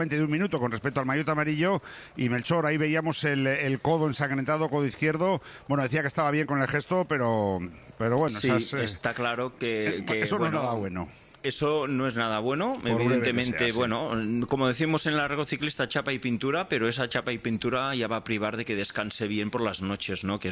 de un minuto con respecto al maillot amarillo, y Melchor, ahí veíamos el codo ensangrentado, codo izquierdo. Bueno, decía que estaba bien con el gesto, pero bueno, sí, está claro que eso no es nada bueno. Eso no es nada bueno, evidentemente, sea, bueno, como decimos en el argot ciclista, chapa y pintura, pero esa chapa y pintura ya va a privar de que descanse bien por las noches, ¿no? Que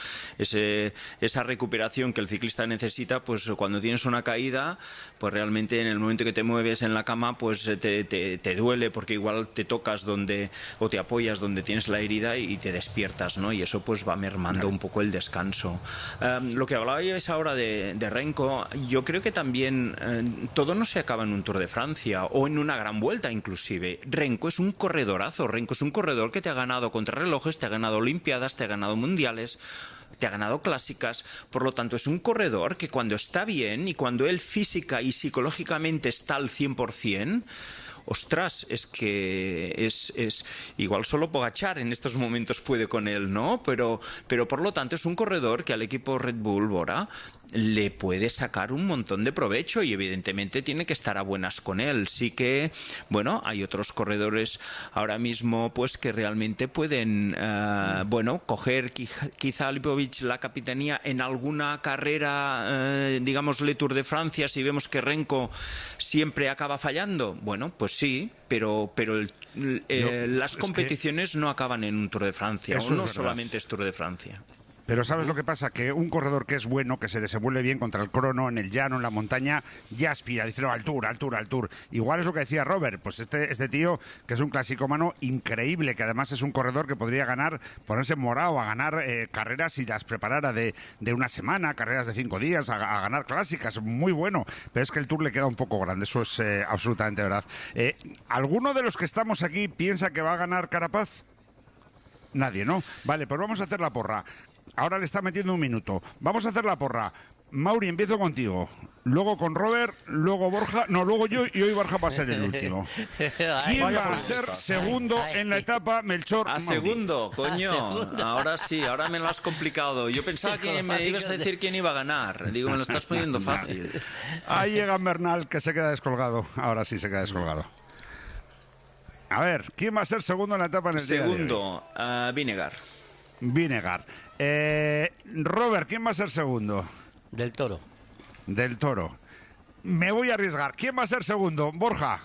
esa recuperación que el ciclista necesita, pues cuando tienes una caída, pues realmente en el momento que te mueves en la cama, pues te duele, porque igual te tocas o te apoyas donde tienes la herida y te despiertas, ¿no? Y eso pues va mermando un poco el descanso. Lo que hablabais ahora de Renko, yo creo que también todo no se acaba en un Tour de Francia o en una gran vuelta inclusive. Renko es un corredorazo, Renko es un corredor que te ha ganado contrarrelojes, te ha ganado olimpiadas, te ha ganado mundiales, te ha ganado clásicas. Por lo tanto, es un corredor que cuando está bien y cuando él física y psicológicamente está al 100%, ostras, es que es igual solo Pogačar en estos momentos puede con él, ¿no? Pero por lo tanto es un corredor que al equipo Red Bull, Bora, le puede sacar un montón de provecho y evidentemente tiene que estar a buenas con él. Sí que, bueno, hay otros corredores ahora mismo pues que realmente pueden, coger quizá Lipovic la capitanía en alguna carrera, digámosle Tour de Francia, si vemos que Renko siempre acaba fallando. Bueno, pues sí, pero las competiciones no acaban en un Tour de Francia, o no solamente es Tour de Francia. Pero ¿sabes lo que pasa? Que un corredor que es bueno, que se desenvuelve bien contra el crono, en el llano, en la montaña, ya aspira, dice, no, al Tour. Igual es lo que decía Robert, pues este tío, que es un clasicómano increíble, que además es un corredor que podría ponerse morado a ganar carreras si las preparara de una semana, carreras de 5 días, a ganar clásicas, muy bueno. Pero es que el Tour le queda un poco grande, eso es absolutamente verdad. ¿Alguno de los que estamos aquí piensa que va a ganar Carapaz? Nadie, ¿no? Vale, pues vamos a hacer la porra. Ahora le está metiendo un minuto. Vamos a hacer la porra. Mauri, empiezo contigo. Luego con Robert, luego Borja. No, luego yo, y hoy Borja va a ser el último. ¿Quién va a ser segundo en la etapa, Melchor? A segundo, coño. Ahora sí, ahora me lo has complicado. Yo pensaba que me ibas a decir quién iba a ganar. Digo, me lo estás poniendo fácil. Ahí llega Bernal, que se queda descolgado. Ahora sí se queda descolgado. A ver, ¿quién va a ser segundo en la etapa en el día de hoy? Segundo, Vinegar. Robert, ¿quién va a ser segundo? Del Toro. Me voy a arriesgar. ¿Quién va a ser segundo? Borja.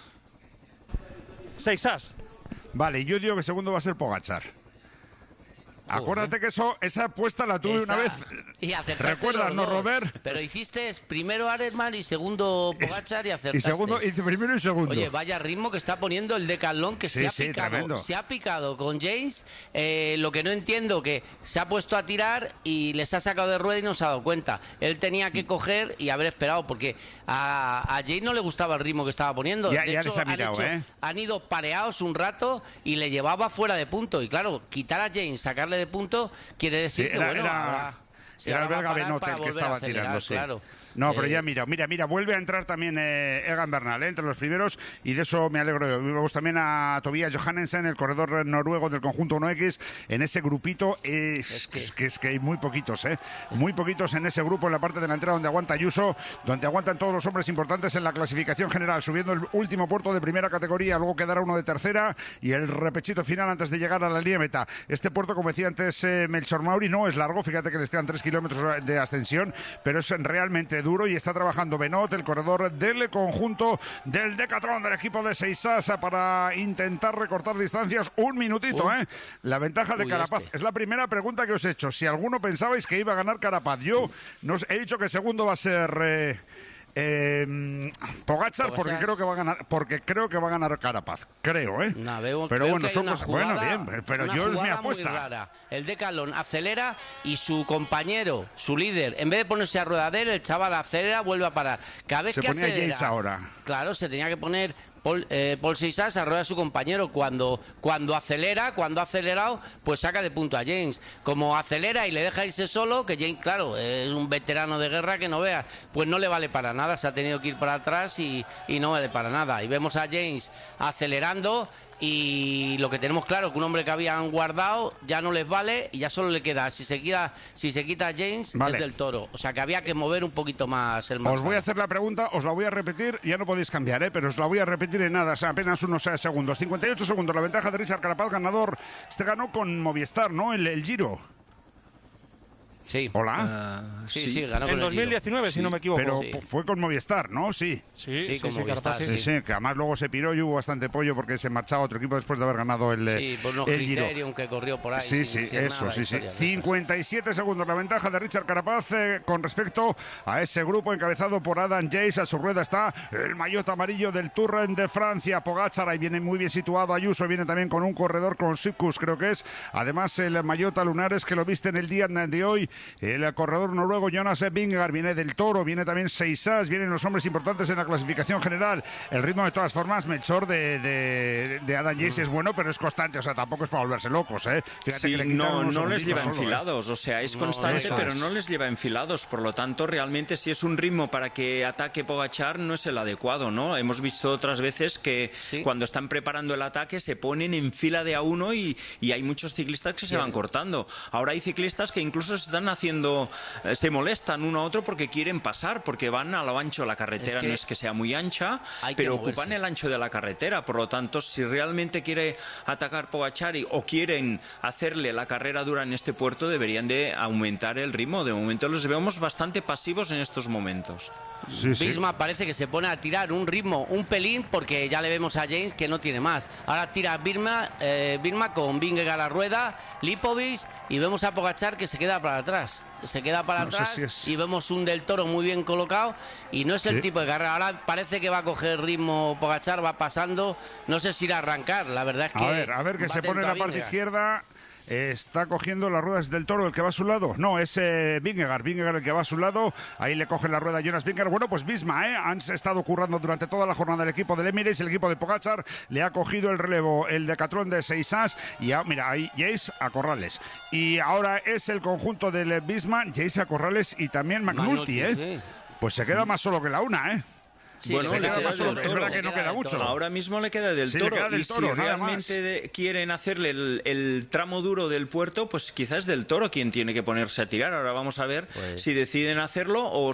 Seixas. Vale, yo digo que segundo va a ser Pogačar. Acuérdate que esa apuesta la tuve una vez. Y ¿Recuerdas, no, Robert? Pero hiciste primero Arensman y segundo Pogačar y acertaste. Primero y segundo. Oye, vaya ritmo que está poniendo el Decathlon, que sí, se ha picado con James. Lo que no entiendo, que se ha puesto a tirar y les ha sacado de rueda y no se ha dado cuenta. Él tenía que coger y haber esperado, porque a James no le gustaba el ritmo que estaba poniendo. Ya de hecho, les ha mirado, han ido pareados un rato y le llevaba fuera de punto. Y claro, quitar a James, sacarle de punto, quiere decir que era el belga Benoit el que estaba tirando, sí. Claro. No, pero ya mira, vuelve a entrar también Egan Bernal, entre los primeros, y de eso me alegro. Vemos también a Tobias Johannesen, el corredor noruego del conjunto 1X, en ese grupito. Es que hay muy poquitos, muy poquitos en ese grupo, en la parte delantera donde aguanta Ayuso, donde aguantan todos los hombres importantes en la clasificación general, subiendo el último puerto de primera categoría, luego quedará uno de tercera, y el repechito final antes de llegar a la línea meta. Este puerto, como decía antes Melchor Mauri, no es largo, fíjate que les quedan 3 kilómetros de ascensión, pero es realmente duro, y está trabajando Benoit, el corredor del conjunto del Decathlon del equipo de Seixas, para intentar recortar distancias. Un minutito, la ventaja de Carapaz. Es la primera pregunta que os he hecho. Si alguno pensabais que iba a ganar Carapaz, yo nos he dicho que segundo va a ser Pogačar, porque creo que va a ganar Carapaz, creo, pero bueno, somos bien, pero yo es mi apuesta. Muy rara. El Decathlon acelera y su compañero, su líder, en vez de ponerse a rueda de él, el chaval acelera, vuelve a parar. Cada vez se que ponía acelera, James ahora. Claro, se tenía que poner Paul Seixas a rueda de su compañero. Cuando acelera, cuando ha acelerado, pues saca de punto a James. Como acelera y le deja irse solo, que James, claro, es un veterano de guerra que no veas, pues no le vale para nada. Se ha tenido que ir para atrás y no vale para nada. Y vemos a James acelerando, y lo que tenemos claro que un hombre que habían guardado ya no les vale y ya solo le queda, si se quita James, vale, es Del Toro. O sea que había que mover un poquito más el margen. Os voy a hacer la pregunta, os la voy a repetir, ya no podéis cambiar, pero os la voy a repetir en nada, o sea, apenas unos segundos. 58 segundos, la ventaja de Richard Carapaz, ganador. Este ganó con Movistar, ¿no? El Giro. Sí. Hola. Sí, ganó con en el 2019, Giro. si no me equivoco. Pero Sí. fue con Movistar, ¿no? Sí. Sí, con Carapaz, Movistar, sí. Sí, que además luego se piró y hubo bastante pollo porque se marchaba a otro equipo después de haber ganado el Sí, por unos el Giro. criterios que corrió por ahí. Sí, sin sí, decir eso, nada, sí. historias de esas. 57 segundos la ventaja de Richard Carapaz con respecto a ese grupo encabezado por Adam Yates. A su rueda está el maillot amarillo del Tour de Francia, Pogačar, ahí viene muy bien situado Ayuso, viene también con un corredor con Sipkus, creo que es. Además el maillot lunares que lo viste en el día de hoy, el corredor noruego Jonas Vingegaard, viene Del Toro, viene también Seisas, vienen los hombres importantes en la clasificación general. El ritmo de todas formas, Melchor, de Adam Yates es bueno, pero es constante, o sea, tampoco es para volverse locos, ¿eh? Fíjate Sí, que le quitaron unos no les lleva segunditos solo, enfilados, o sea, es constante, eso pero es. no les lleva enfilados. Por lo tanto, realmente, si es un ritmo para que ataque Pogačar, no es el adecuado, ¿no? Hemos visto otras veces que cuando están preparando el ataque se ponen en fila de a uno y hay muchos ciclistas que se van cortando. Ahora hay ciclistas que incluso se están haciendo, se molestan uno a otro porque quieren pasar, porque van a lo ancho. La carretera no es que sea muy ancha, pero ocupan el ancho de la carretera. Por lo tanto, si realmente quiere atacar Pogačar o quieren hacerle la carrera dura en este puerto, deberían de aumentar el ritmo. De momento los vemos bastante pasivos en estos momentos. Sí, sí. Visma parece que se pone a tirar un ritmo un pelín porque ya le vemos a James que no tiene más. Ahora tira Visma con Vingegaard a la rueda, Lipovic, y vemos a Pogačar que se queda para atrás. Se queda para No sé atrás si es- y vemos un Del Toro muy bien colocado y no es el Sí. tipo de carrera. Ahora parece que va a coger ritmo Pogačar, va pasando. No sé si irá a arrancar, la verdad es que... A ver, que va se pone en la atento a parte Vingegaard. izquierda. Está cogiendo las ruedas Del Toro, el que va a su lado. No, es Vingegaard el que va a su lado. Ahí le coge la rueda Jonas Vingegaard. Bueno, pues Visma, han estado currando durante toda la jornada el equipo del Emirates, el equipo de Pogačar. Le ha cogido el relevo el Decathlon de Seisas. Y mira, ahí Yates a Corrales. Y ahora es el conjunto del Visma, Yates a Corrales y también McNulty, sí. Pues se queda más solo que la una, ¿eh? Sí, Bueno, se le queda queda más solo. Del Es verdad que Le no queda queda Del mucho. Toro. Ahora mismo le queda Del Sí, le Toro, queda Del y Toro, si nada realmente quieren hacerle el tramo duro del puerto, pues quizás es Del Toro quien tiene que ponerse a tirar. Ahora vamos a ver si deciden hacerlo o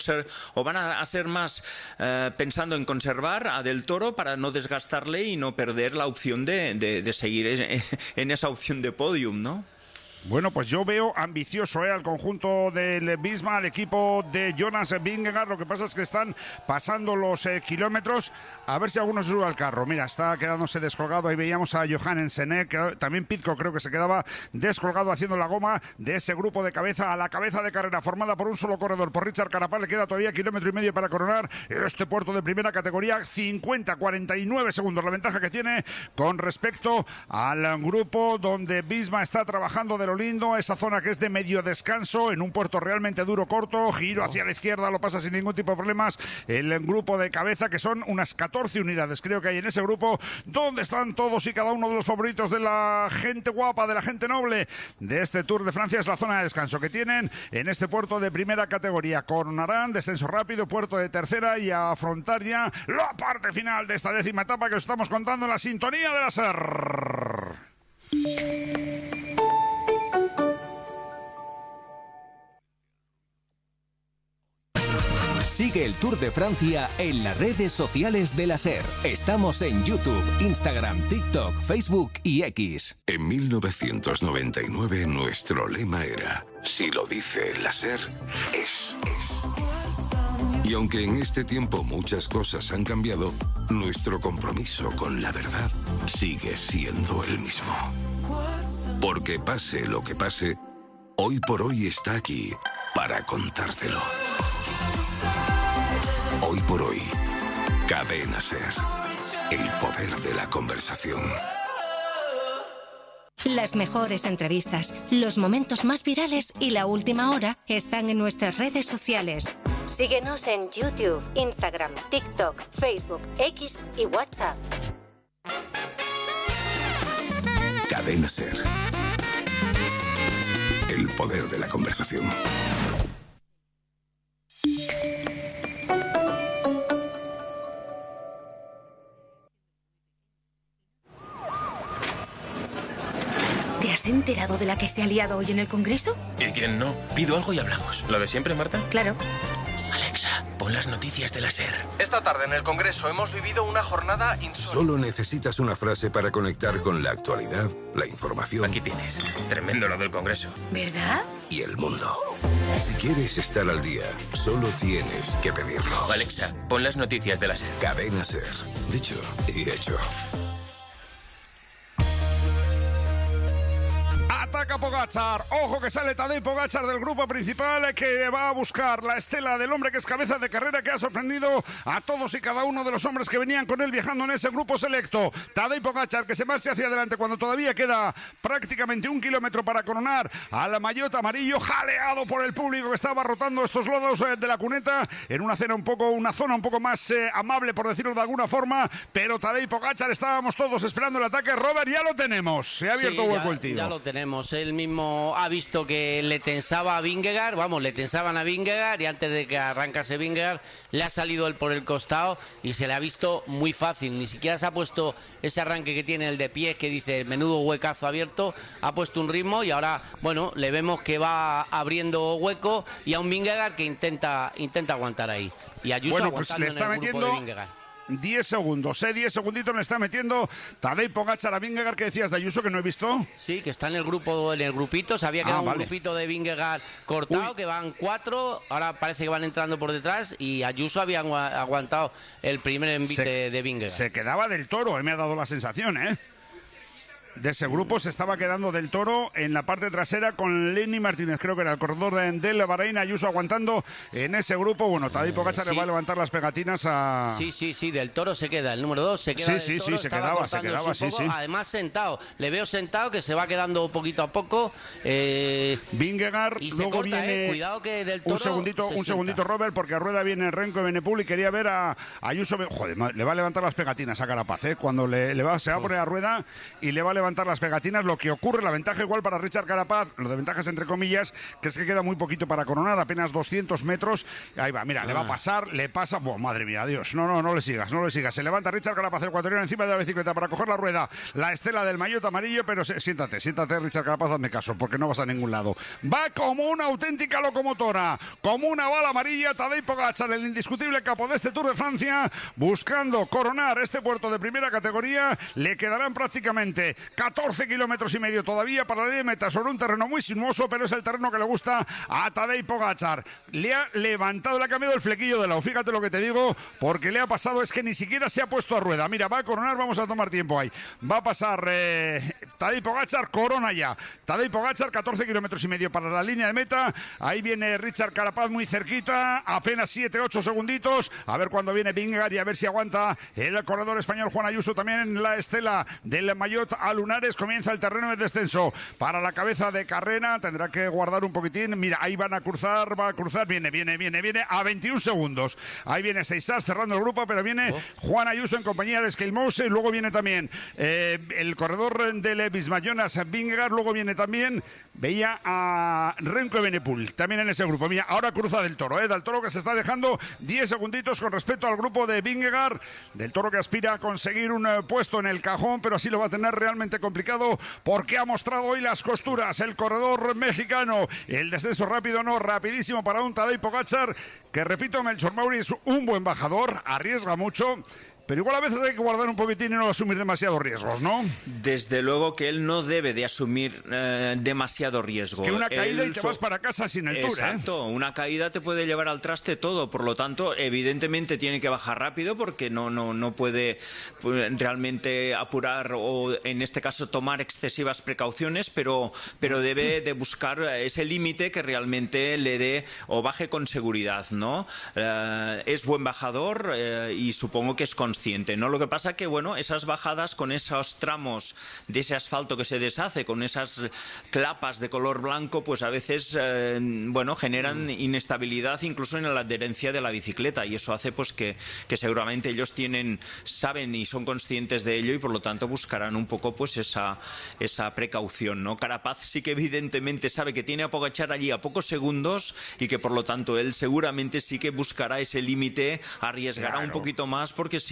van a ser más pensando en conservar a Del Toro para no desgastarle y no perder la opción de seguir en esa opción de podium, ¿no? Bueno, pues yo veo ambicioso al conjunto del Visma, al equipo de Jonas Vingegaard. Lo que pasa es que están pasando los kilómetros. A ver si alguno se sube al carro. Mira, está quedándose descolgado. Ahí veíamos a Johannesen, que también Pizco creo que se quedaba descolgado haciendo la goma de ese grupo de cabeza a la cabeza de carrera formada por un solo corredor, por Richard Carapaz. Le queda todavía 1,5 kilómetros para coronar este puerto de primera categoría. 49 segundos la ventaja que tiene con respecto al grupo donde Visma está trabajando de lo lindo, esa zona que es de medio descanso en un puerto realmente duro, corto, giro hacia la izquierda, lo pasa sin ningún tipo de problemas el grupo de cabeza, que son unas 14 unidades creo que hay en ese grupo, donde están todos y cada uno de los favoritos de la gente guapa, de la gente noble de este Tour de Francia. Es la zona de descanso que tienen en este puerto de primera categoría. Coronarán descenso rápido, puerto de tercera, y a afrontar ya la parte final de esta 10ª etapa que os estamos contando en la sintonía de la SER. Sigue el Tour de Francia en las redes sociales de la SER. Estamos en YouTube, Instagram, TikTok, Facebook y X. En 1999 nuestro lema era: si lo dice la SER, es. Y aunque en este tiempo muchas cosas han cambiado, nuestro compromiso con la verdad sigue siendo el mismo. Porque pase lo que pase, Hoy por Hoy está aquí para contártelo. Hoy por Hoy, Cadena SER. El poder de la conversación. Las mejores entrevistas, los momentos más virales y la última hora están en nuestras redes sociales. Síguenos en YouTube, Instagram, TikTok, Facebook, X y WhatsApp. Cadena SER. El poder de la conversación. has enterado de la que se ha liado hoy en el Congreso? ¿Y quién no? Pido algo y hablamos. ¿Lo de siempre, Marta? Claro. Alexa, pon las noticias de la SER. Esta tarde en el Congreso hemos vivido una jornada insólita. Solo necesitas una frase para conectar con la actualidad, la información. Aquí tienes. Tremendo lo del Congreso. ¿Verdad? Y el mundo. Si quieres estar al día, solo tienes que pedirlo. Alexa, pon las noticias de la SER. Cadena SER. Dicho y hecho. Ataca Pogačar, ojo que sale Tadej Pogačar del grupo principal que va a buscar la estela del hombre que es cabeza de carrera, que ha sorprendido a todos y cada uno de los hombres que venían con él viajando en ese grupo selecto. Tadej Pogačar que se marcha hacia adelante cuando todavía queda prácticamente 1 kilómetro para coronar al maillot amarillo, jaleado por el público que estaba rotando estos lodos de la cuneta en una zona un poco más amable, por decirlo de alguna forma, pero Tadej Pogačar, estábamos todos esperando el ataque. Robert, ya lo tenemos, se ha abierto hueco el tío. Ya lo tenemos. Él mismo ha visto que le tensaba a Vingegaard, le tensaban a Vingegaard, y antes de que arrancase Vingegaard le ha salido él por el costado y se le ha visto muy fácil. Ni siquiera se ha puesto ese arranque que tiene el de pies, que dice menudo huecazo abierto, ha puesto un ritmo y ahora, le vemos que va abriendo hueco, y a un Vingegaard que intenta aguantar ahí. Y Ayuso aguantando le está en el grupo de Vingegaard. 10 segundos, 10 segunditos le está metiendo Tadej Pogačar a Vingegaard. ¿Qué decías de Ayuso que no he visto? Sí, que está en el grupito, se había quedado un grupito de Vingegaard cortado. Que van 4, ahora parece que van entrando por detrás, y Ayuso había aguantado el primer envite de Vingegaard. Se quedaba del Toro, me ha dado la sensación, de ese grupo se estaba quedando del Toro en la parte trasera con Lenny Martínez, creo que era el corredor del Bahrein. Ayuso aguantando en ese grupo. Tadej Pogačar le va a levantar las pegatinas a... Sí, del Toro se queda, el número 2 se queda del Toro, se quedaba, sí. Además sentado, le veo sentado, que se va quedando poquito a poco. Vingegaard, y luego corta, viene... Cuidado que del Toro un segundito, Robert, porque a rueda viene Renko Evenepoel y quería ver a Ayuso. Joder, le va a levantar las pegatinas a Carapaz, cuando se va a poner a rueda y le va a levantar las pegatinas. Lo que ocurre, la ventaja igual para Richard Carapaz, lo de ventajas entre comillas, que es que queda muy poquito para coronar, apenas 200 metros. Ahí va, mira, le va a pasar, le pasa. Madre mía, Dios. No le sigas. Se levanta Richard Carapaz, el ecuatoriano, encima de la bicicleta para coger la rueda, la estela del maillot amarillo, pero siéntate, Richard Carapaz, hazme caso, porque no vas a ningún lado. Va como una auténtica locomotora, como una bala amarilla, Tadej Pogačar, el indiscutible capo de este Tour de Francia, buscando coronar este puerto de primera categoría. Le quedarán prácticamente 14 kilómetros y medio todavía para la línea de meta, sobre un terreno muy sinuoso, pero es el terreno que le gusta a Tadej Pogačar. Le ha levantado, le ha cambiado el flequillo de lado, fíjate lo que te digo, porque le ha pasado, es que ni siquiera se ha puesto a rueda. Mira, va a coronar, vamos a tomar tiempo ahí. Va a pasar Tadej Pogačar, corona ya. Tadej Pogačar, 14 kilómetros y medio para la línea de meta. Ahí viene Richard Carapaz muy cerquita, apenas 7-8 segunditos. A ver cuándo viene Vingegaard y a ver si aguanta el corredor español Juan Ayuso también en la estela del maillot a lunares. Comienza el terreno de descenso para la cabeza de carrera, tendrá que guardar un poquitín. Mira, ahí va a cruzar, viene a 21 segundos. Ahí viene Seisas cerrando el grupo, pero viene Juan Ayuso en compañía de Skelmose, y luego viene también el corredor del Visma, Jonas Vingegaard, luego viene también, veía a Renko Evenepoel también en ese grupo. Mira, ahora cruza del Toro, del Toro que se está dejando 10 segunditos con respecto al grupo de Vingegaard, del Toro que aspira a conseguir un puesto en el cajón, pero así lo va a tener realmente complicado, porque ha mostrado hoy las costuras el corredor mexicano. El descenso rápido rapidísimo para un Tadej Pogačar, que repito, Melchor Mauri es un buen bajador, arriesga mucho, pero igual a veces hay que guardar un poquitín y no asumir demasiados riesgos, ¿no? Desde luego que él no debe de asumir demasiado riesgo. Es que una caída y te vas para casa sin el Tour, Exacto, una caída te puede llevar al traste todo, por lo tanto, evidentemente tiene que bajar rápido, porque no puede realmente apurar o, en este caso, tomar excesivas precauciones, pero debe de buscar ese límite que realmente le dé o baje con seguridad, ¿no? Es buen bajador y supongo que es consciente, ¿no? Lo que pasa que, esas bajadas con esos tramos de ese asfalto que se deshace, con esas clapas de color blanco, pues a veces, generan inestabilidad incluso en la adherencia de la bicicleta, y eso hace pues que seguramente ellos saben y son conscientes de ello, y por lo tanto buscarán un poco pues esa precaución, ¿no? Carapaz sí que evidentemente sabe que tiene a Pogačar allí a pocos segundos, y que por lo tanto él seguramente sí que buscará ese límite, arriesgará un poquito más, porque si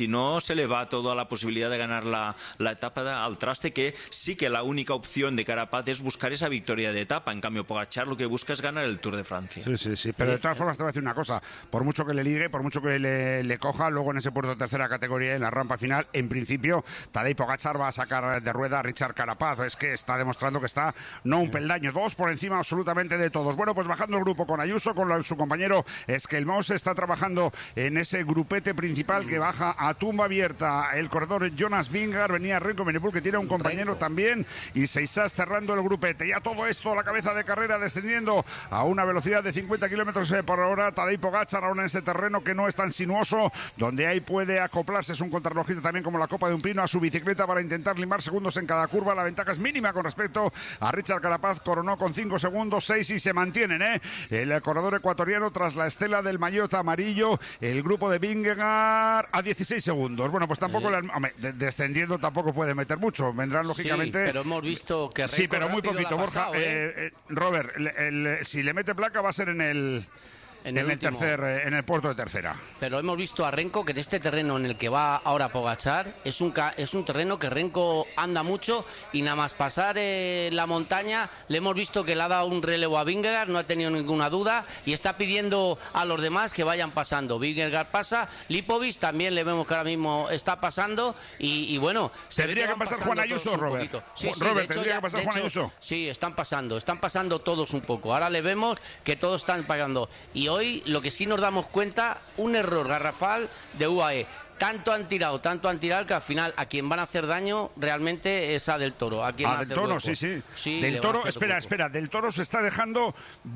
no se le va toda la posibilidad de ganar la etapa al traste, que sí que la única opción de Carapaz es buscar esa victoria de etapa. En cambio, Pogačar lo que busca es ganar el Tour de Francia. Sí, pero de todas formas te voy a decir una cosa, por mucho que le ligue, por mucho que le coja, luego en ese puerto de tercera categoría, en la rampa final, en principio Tadej Pogačar va a sacar de rueda a Richard Carapaz. Es que está demostrando que está no un peldaño, dos por encima absolutamente de todos. Bueno, pues bajando el grupo con Ayuso, con su compañero Esquelmós, está trabajando en ese grupete principal que baja a tumba abierta el corredor Jonas Vingegaard, venía Renko Evenepoel, que tiene un compañero también, y Seisas cerrando el grupete. Ya todo esto, la cabeza de carrera descendiendo a una velocidad de 50 kilómetros por hora. Tadej Pogačar ahora en este terreno que no es tan sinuoso, donde ahí puede acoplarse, es un contrarrelojista también como la copa de un pino, a su bicicleta para intentar limar segundos en cada curva. La ventaja es mínima con respecto a Richard Carapaz, coronó con 5 segundos, 6 y se mantienen, el corredor ecuatoriano tras la estela del maillot amarillo, el grupo de Vingegaard a 16 segundos. Bueno, pues tampoco, descendiendo tampoco puede meter mucho, vendrán lógicamente... Sí, pero hemos visto que... Sí, pero muy poquito, Borja. Robert, si le mete placa va a ser en el puerto de tercera. Pero hemos visto a Renko que en este terreno en el que va ahora Pogačar es un terreno que Renko anda mucho, y nada más pasar la montaña le hemos visto que le ha dado un relevo a Vingegaard, no ha tenido ninguna duda, y está pidiendo a los demás que vayan pasando. Vingegaard pasa, Lipovic también le vemos que ahora mismo está pasando, y bueno... ¿Tendría que pasar Juan Ayuso, Robert? Robert, ¿tendría que pasar Juan Ayuso? Sí, están pasando todos un poco. Ahora le vemos que todos están pagando. Y hoy lo que sí nos damos cuenta, un error garrafal de UAE. Tanto han tirado que al final a quien van a hacer daño realmente es a Del Toro. A quien Del Toro, sí. Del Toro, espera, Del Toro se está dejando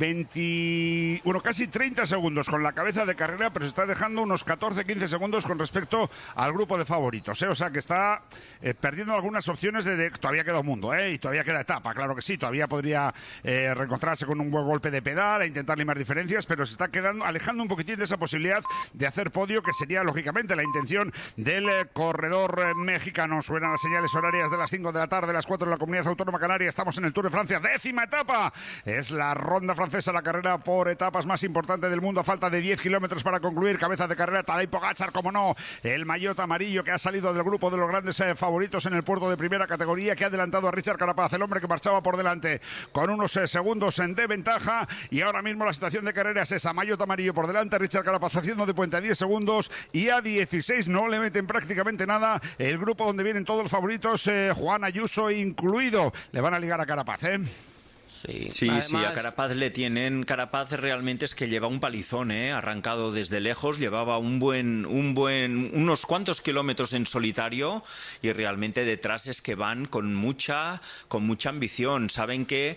casi 30 segundos con la cabeza de carrera, pero se está dejando unos 14-15 segundos con respecto al grupo de favoritos, O sea que está perdiendo algunas opciones todavía queda un mundo, y todavía queda etapa, claro que sí, todavía podría reencontrarse con un buen golpe de pedal e intentar limar diferencias, pero se está alejando un poquitín de esa posibilidad de hacer podio, que sería lógicamente la intención del corredor mexicano. Suenan las señales horarias de las 5 de la tarde, las 4 en la Comunidad Autónoma Canaria. Estamos en el Tour de Francia, 10ª etapa. Es la ronda francesa, la carrera por etapas más importante del mundo. A falta de 10 kilómetros para concluir. Cabeza de carrera Tadej Pogačar, como no, el maillot amarillo que ha salido del grupo de los grandes favoritos en el puerto de primera categoría, que ha adelantado a Richard Carapaz, el hombre que marchaba por delante con unos segundos de ventaja. Y ahora mismo la situación de carrera es esa: maillot amarillo por delante, Richard Carapaz haciendo de puente a 10 segundos, y a 16 no le meten prácticamente nada. El grupo donde vienen todos los favoritos, Juan Ayuso incluido, le van a ligar a Carapaz, Sí, además... a Carapaz le tienen. Carapaz realmente es que lleva un palizón, arrancado desde lejos, llevaba unos cuantos kilómetros en solitario, y realmente detrás es que van con mucha ambición. Saben que,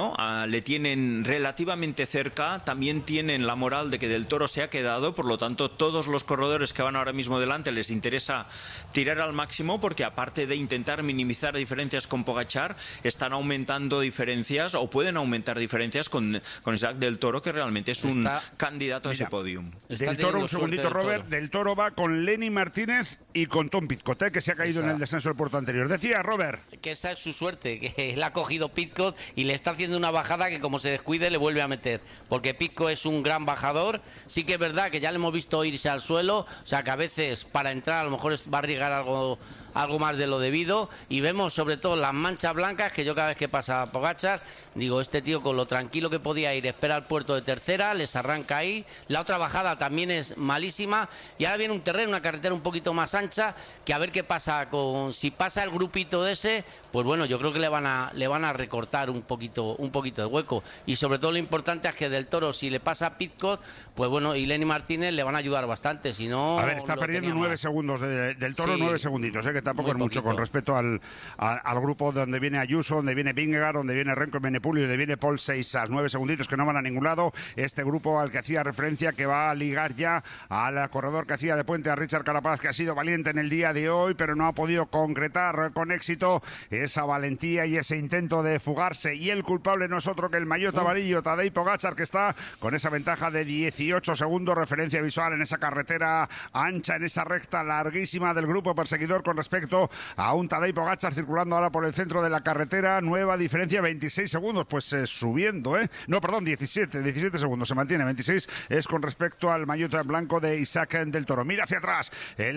le tienen relativamente cerca, también tienen la moral de que Del Toro se ha quedado, por lo tanto todos los corredores que van ahora mismo delante les interesa tirar al máximo, porque aparte de intentar minimizar diferencias con Pogačar, están aumentando diferencias, o pueden aumentar diferencias con Jacques Del Toro, que realmente es un candidato a ese podium. Del Toro, un segundito, Robert. Del Toro va con Lenny Martínez y con Tom Pidcock, que se ha caído en el descenso del puerto anterior. Decía Robert que esa es su suerte, que él ha cogido Pidcock y le está haciendo una bajada que, como se descuide, le vuelve a meter, porque Pidcock es un gran bajador. Sí que es verdad que ya le hemos visto irse al suelo, o sea que a veces para entrar a lo mejor va a arriesgar algo más de lo debido, y vemos sobre todo las manchas blancas, que yo cada vez que pasa a Pogačar digo, este tío con lo tranquilo que podía ir, espera al puerto de tercera, les arranca ahí. La otra bajada también es malísima, y ahora viene un terreno, una carretera un poquito más ancha, que a ver qué pasa si pasa el grupito de ese, pues bueno, yo creo que le van a recortar un poquito de hueco, y sobre todo lo importante es que Del Toro, si le pasa a Pidcock, pues bueno, y Lenny Martínez le van a ayudar bastante, si no... A ver, está perdiendo 9 segundos Del Toro, 9 segunditos, que tampoco es mucho con respecto al grupo donde viene Ayuso, donde viene Vingegaard, donde viene Renko Evenepoel y donde viene Paul Seisas. 9 segunditos que no van a ningún lado. Este grupo al que hacía referencia, que va a ligar ya al corredor que hacía de puente a Richard Carapaz, que ha sido valiente en el día de hoy, pero no ha podido concretar con éxito esa valentía y ese intento de fugarse. Y el culpable no es otro que el maillot amarillo, Tadej Pogačar, que está con esa ventaja de 18 segundos, referencia visual en esa carretera ancha, en esa recta larguísima del grupo perseguidor con respecto a un Tadej Pogačar circulando ahora por el centro de la carretera. Nueva diferencia, 26 segundos, pues subiendo, No, perdón, 17 segundos, se mantiene. 26 es con respecto al maillot blanco de Isaac Del Toro. Mira hacia atrás, el maillot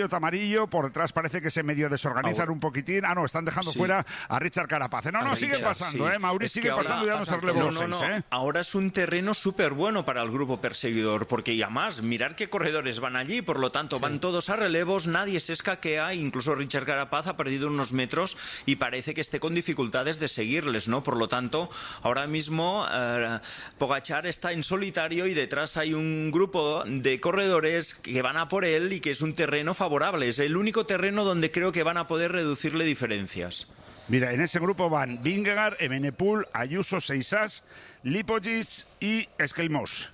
maillot amarillo, por detrás parece que se medio desorganizan un poquitín. No, están dejando fuera a Richard Carapaz. No, sigue pasando, Mauri sigue pasando y dándose relevo los seis. Ahora es un terreno súper bueno para el grupo perseguidor, porque además, mirar qué corredores van allí, por lo tanto, van todos a relevos, nadie se escaquea, incluso Richard Carapaz ha perdido unos metros y parece que esté con dificultades de seguirles, ¿no? Por lo tanto, ahora mismo Pogačar está en solitario y detrás hay un grupo de corredores que van a por él y que es un terreno favorable. Es el único terreno donde creo que van a poder reducirle diferencias. Mira, en ese grupo van Vingegaard, Evenepoel, Ayuso, Seisas, Lipovic y Eskelmos.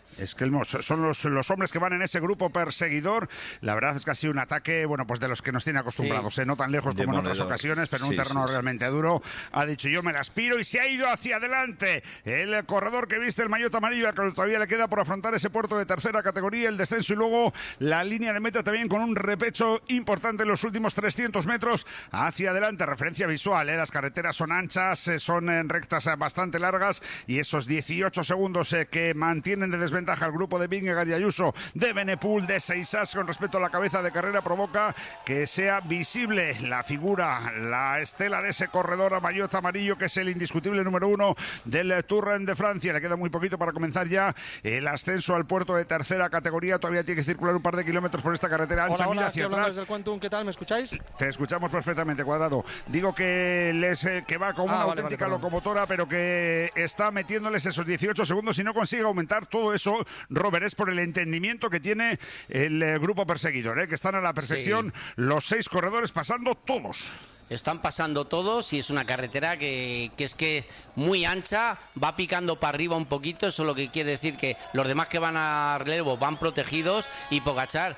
Son los hombres que van en ese grupo perseguidor. La verdad es que ha sido un ataque, pues de los que nos tiene acostumbrados, no tan lejos como en otras ocasiones, pero en un terreno realmente duro. Ha dicho, yo me la aspiro, y se ha ido hacia adelante. El corredor que viste el maillot amarillo, que todavía le queda por afrontar ese puerto de tercera categoría, el descenso y luego la línea de meta también con un repecho importante en los últimos 300 metros hacia adelante. Referencia visual, las carreteras son anchas, son en rectas bastante largas, y esos 18 segundos que mantienen de desventaja al grupo de Vingegaard y Ayuso, de Evenepoel, de Seisas con respecto a la cabeza de carrera, provoca que sea visible la figura, la estela de ese corredor a maillot amarillo, que es el indiscutible número 1 del Tour de Francia. Le queda muy poquito para comenzar ya el ascenso al puerto de tercera categoría. Todavía tiene que circular un par de kilómetros por esta carretera ancha. Hola, mira hacia atrás. Desde el Quantum, ¿qué tal? ¿Me escucháis? Te escuchamos perfectamente, Cuadrado. Digo que va como una auténtica locomotora, pero que está metiéndoles esos 18 segundos y no consigue aumentar todo eso. Robert, es por el entendimiento que tiene el grupo perseguidor, que están a la perfección los 6 corredores pasando todos. Están pasando todos y es una carretera que es muy ancha, va picando para arriba un poquito, eso lo que quiere decir que los demás que van a relevo van protegidos y Pogačar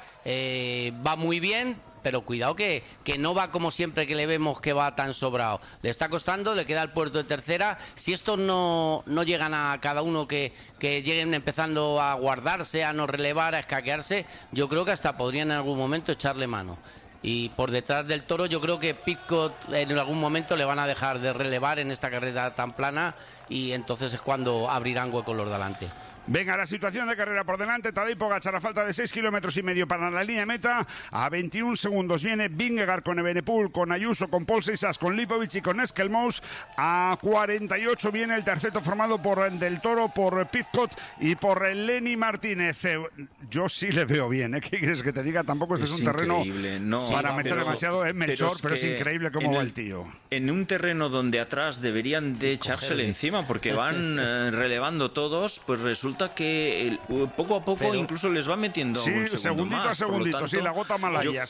va muy bien. Pero cuidado que no va como siempre que le vemos que va tan sobrado. Le está costando, le queda el puerto de tercera. Si estos no llegan a cada uno que lleguen empezando a guardarse, a no relevar, a escaquearse, yo creo que hasta podrían en algún momento echarle mano. Y por detrás del Toro yo creo que Pidcock en algún momento le van a dejar de relevar en esta carrera tan plana y entonces es cuando abrirán hueco los de delante. Venga, la situación de carrera por delante. Tadej Pogačar a falta de 6,5 kilómetros para la línea de meta. A 21 segundos viene Vingegaard con Evenepoel, con Ayuso, con Paul Seisas, con Lipovic y con Eskelmos. A 48 viene el terceto formado por Del Toro, por Pidcock y por Lenny Martínez. Yo sí le veo bien, ¿Qué quieres que te diga? Tampoco este es un terreno para meter demasiado en Melchor, pero es increíble cómo va el tío. En un terreno donde atrás deberían de echársele encima, porque van relevando todos, pues resulta que poco a poco incluso les va metiendo un segundo segundito más. a segundito, tanto, la gota malaya,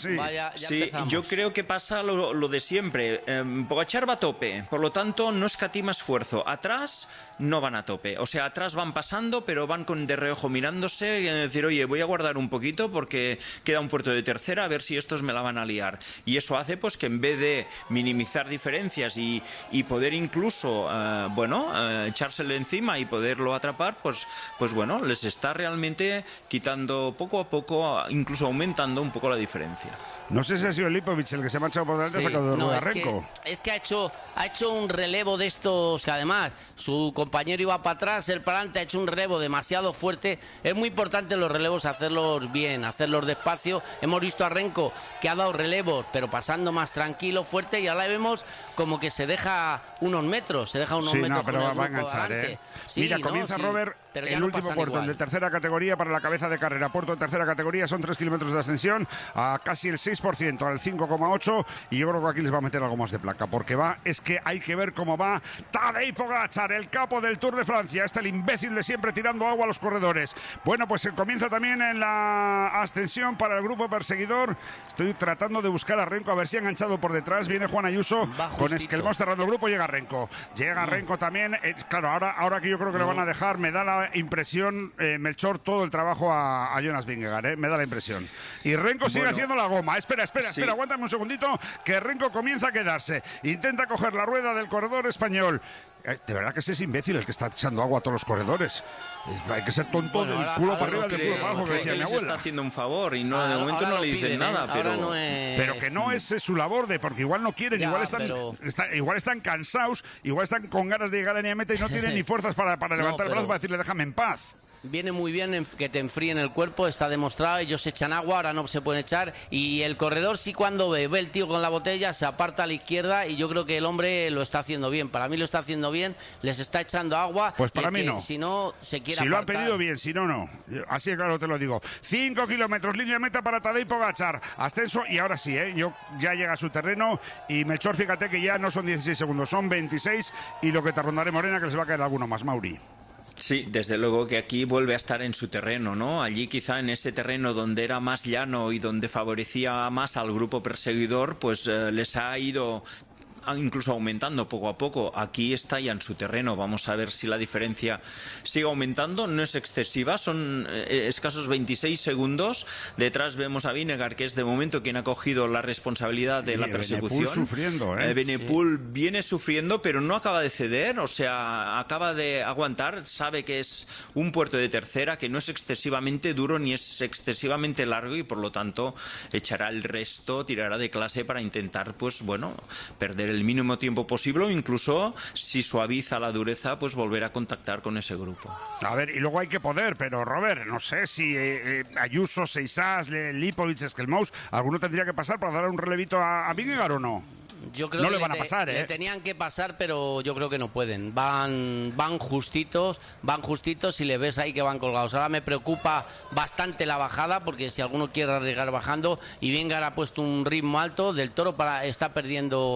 yo creo que pasa lo de siempre. Pogačar va a tope, por lo tanto no escatima esfuerzo. Atrás no van a tope, o sea, atrás van pasando, pero van de reojo mirándose y decir, oye, voy a guardar un poquito porque queda un puerto de tercera, a ver si estos me la van a liar. Y eso hace pues que en vez de minimizar diferencias y poder incluso, echársele encima y poderlo atrapar, pues bueno, les está realmente quitando poco a poco, incluso aumentando un poco la diferencia. No sé si ha sido Lipovic el que se ha marchado por delante, sacado de rueda Renko. Es que ha hecho un relevo de estos que además su compañero iba para atrás, él para adelante, ha hecho un relevo demasiado fuerte. Es muy importante los relevos hacerlos bien, hacerlos despacio. Hemos visto a Renko que ha dado relevos, pero pasando más tranquilo, fuerte, y ahora vemos como que se deja unos metros, pero va a enganchar, Mira, comienza Robert el último puerto, el de tercera categoría para la cabeza de carrera. Puerto de tercera categoría son 3 kilómetros de ascensión a casi el 6%, al 5,8%, y yo creo que aquí les va a meter algo más de placa, porque es que hay que ver cómo va Tadej Pogačar, el capo del Tour de Francia, el imbécil de siempre tirando agua a los corredores. Bueno, pues comienza también en la ascensión para el grupo perseguidor. Estoy tratando de buscar a Renko, a ver si ha enganchado por detrás. Viene Juan Ayuso con Eskelmos cerrando el grupo, llega Renko también, claro, ahora que yo creo que le van a dejar, me da la impresión, Melchor, todo el trabajo a Jonas Vingegaard, me da la impresión. Y Renko sigue haciendo la goma. Espera, aguántame un segundito, que Renko comienza a quedarse. Intenta coger la rueda del corredor español. De verdad que ese es imbécil el que está echando agua a todos los corredores. Hay que ser tonto del culo para arriba, del culo para abajo, que decía mi abuela. Está haciendo un favor y de momento no le dicen nada, pero que no es su labor, porque igual no quieren, igual están cansados, igual están con ganas de llegar a la meta y no tienen ni fuerzas para levantar el brazo para decirle déjame en paz. Viene muy bien que te enfríen el cuerpo, está demostrado, ellos echan agua, ahora no se pueden echar, y el corredor sí cuando ve el tío con la botella, se aparta a la izquierda, y yo creo que el hombre lo está haciendo bien, para mí lo está haciendo bien, les está echando agua. Pues para mí no. Si no, se quiere Si apartar. lo han pedido bien, si no, no. Así de claro te lo digo. 5 kilómetros, línea de meta para Tadej Pogačar, ascenso, y ahora sí, ya llega a su terreno, y Melchor, fíjate que ya no son 16 segundos, son 26, y lo que te rondaré, Morena, que les va a caer alguno más, Mauri. Sí, desde luego que aquí vuelve a estar en su terreno, ¿no? Allí quizá en ese terreno donde era más llano y donde favorecía más al grupo perseguidor, pues les ha ido incluso aumentando poco a poco. Aquí está ya en su terreno. Vamos a ver si la diferencia sigue aumentando. No es excesiva, son escasos 26 segundos. Detrás vemos a Vingegaard, que es de momento quien ha cogido la responsabilidad de la persecución. Benepul sufriendo, Benepul viene sufriendo, pero no acaba de ceder, o sea, acaba de aguantar. Sabe que es un puerto de tercera, que no es excesivamente duro ni es excesivamente largo, y por lo tanto echará el resto, tirará de clase para intentar, pues bueno, perder el mínimo tiempo posible, o incluso, si suaviza la dureza, pues volver a contactar con ese grupo. A ver, y luego hay que poder, pero Robert, no sé si Ayuso, Seisas, Lipovic, Skelmous, alguno tendría que pasar para dar un relevito a Vingegaard, ¿o no? Yo creo no que le van a pasar, le tenían que pasar, pero yo creo que no pueden. Van justitos y le ves ahí que van colgados. Ahora me preocupa bastante la bajada, porque si alguno quiere arriesgar bajando, y Vingegaard ha puesto un ritmo alto, Del Toro está perdiendo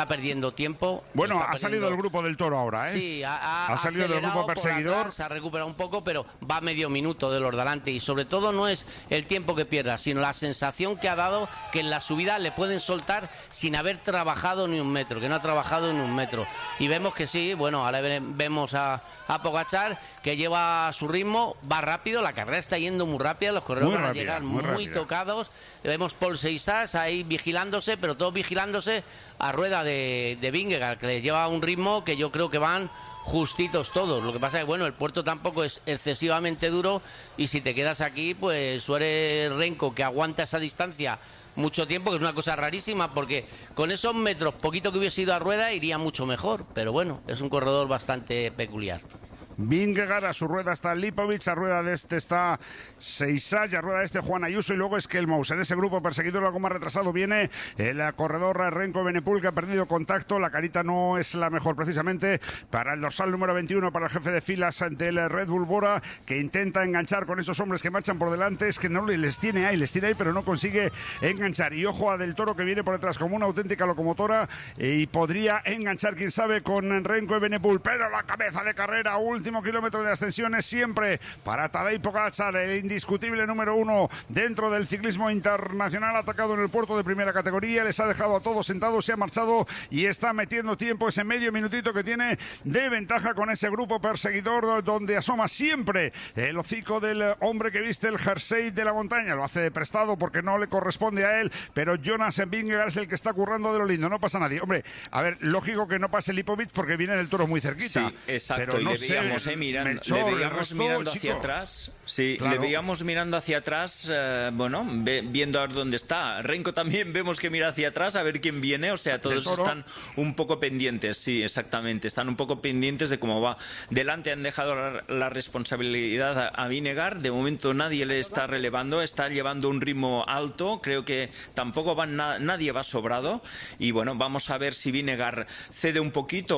tiempo. Bueno, ha salido del grupo Del Toro ahora, ¿eh? Sí, ha salido del grupo perseguidor. Atrás, se ha recuperado un poco, pero va medio minuto de los de delante, y sobre todo no es el tiempo que pierda, sino la sensación que ha dado que en la subida le pueden soltar sin haber trabajado ni un metro, que no ha trabajado ni un metro. Y vemos que sí, bueno, ahora vemos a Pogačar, que lleva su ritmo, va rápido, la carrera está yendo muy rápida, los corredores van a llegar muy tocados. Vemos Paul Seisas ahí vigilándose, pero todos vigilándose a rueda de Vingegaard, que les lleva un ritmo que yo creo que van justitos todos. Lo que pasa es que, bueno, el puerto tampoco es excesivamente duro, y si te quedas aquí, pues Suárez Renko, que aguanta esa distancia mucho tiempo, que es una cosa rarísima, porque con esos metros, poquito que hubiese ido a rueda, iría mucho mejor, pero bueno, es un corredor bastante peculiar. Vingegaard, a su rueda está Lipovic, a rueda de este está Seisas, y a rueda de este Juan Ayuso, y luego Skelmous. En ese grupo perseguidor algo más retrasado viene el corredor Renko Benepul, que ha perdido contacto. La carita no es la mejor precisamente para el dorsal número 21, para el jefe de filas del Red Bull Bora, que intenta enganchar con esos hombres que marchan por delante. Es que no les tiene ahí, pero no consigue enganchar. Y ojo a Del Toro, que viene por detrás como una auténtica locomotora, y podría enganchar, quién sabe, con Renko y Benepul, pero la cabeza de carrera, último kilómetro de ascensión, es siempre para Tadej Pogačar, el indiscutible número 1 dentro del ciclismo internacional. Atacado en el puerto de primera categoría, les ha dejado a todos sentados, se ha marchado y está metiendo tiempo, ese medio minutito que tiene de ventaja con ese grupo perseguidor, donde asoma siempre el hocico del hombre que viste el jersey de la montaña. Lo hace de prestado porque no le corresponde a él, pero Jonas Vingegaard es el que está currando de lo lindo. No pasa nadie. Hombre, a ver, lógico que no pase Lipovic porque viene Del Toro muy cerquita. Sí, exacto, pero y no le sé, veíamos Melchor, le veíamos mirando hacia chico. atrás. Sí, claro. Le veíamos mirando hacia atrás, bueno, viendo a ver dónde está. Renko también vemos que mira hacia atrás a ver quién viene, o sea, todos están un poco pendientes, sí, exactamente, están un poco pendientes de cómo va. Delante han dejado la responsabilidad a Vingegaard, de momento nadie le está relevando, está llevando un ritmo alto, creo que tampoco nadie va sobrado, y bueno, vamos a ver si Vingegaard cede un poquito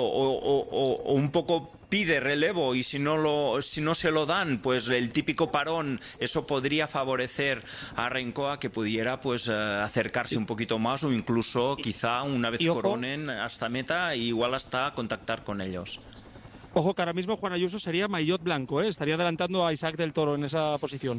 o un poco pide relevo, y si no se lo dan, pues el típico parón, eso podría favorecer a Renko a que pudiera pues acercarse un poquito más, o incluso quizá una vez coronen hasta meta, igual hasta contactar con ellos. Ojo que ahora mismo Juan Ayuso sería maillot blanco, estaría adelantando a Isaac Del Toro en esa posición.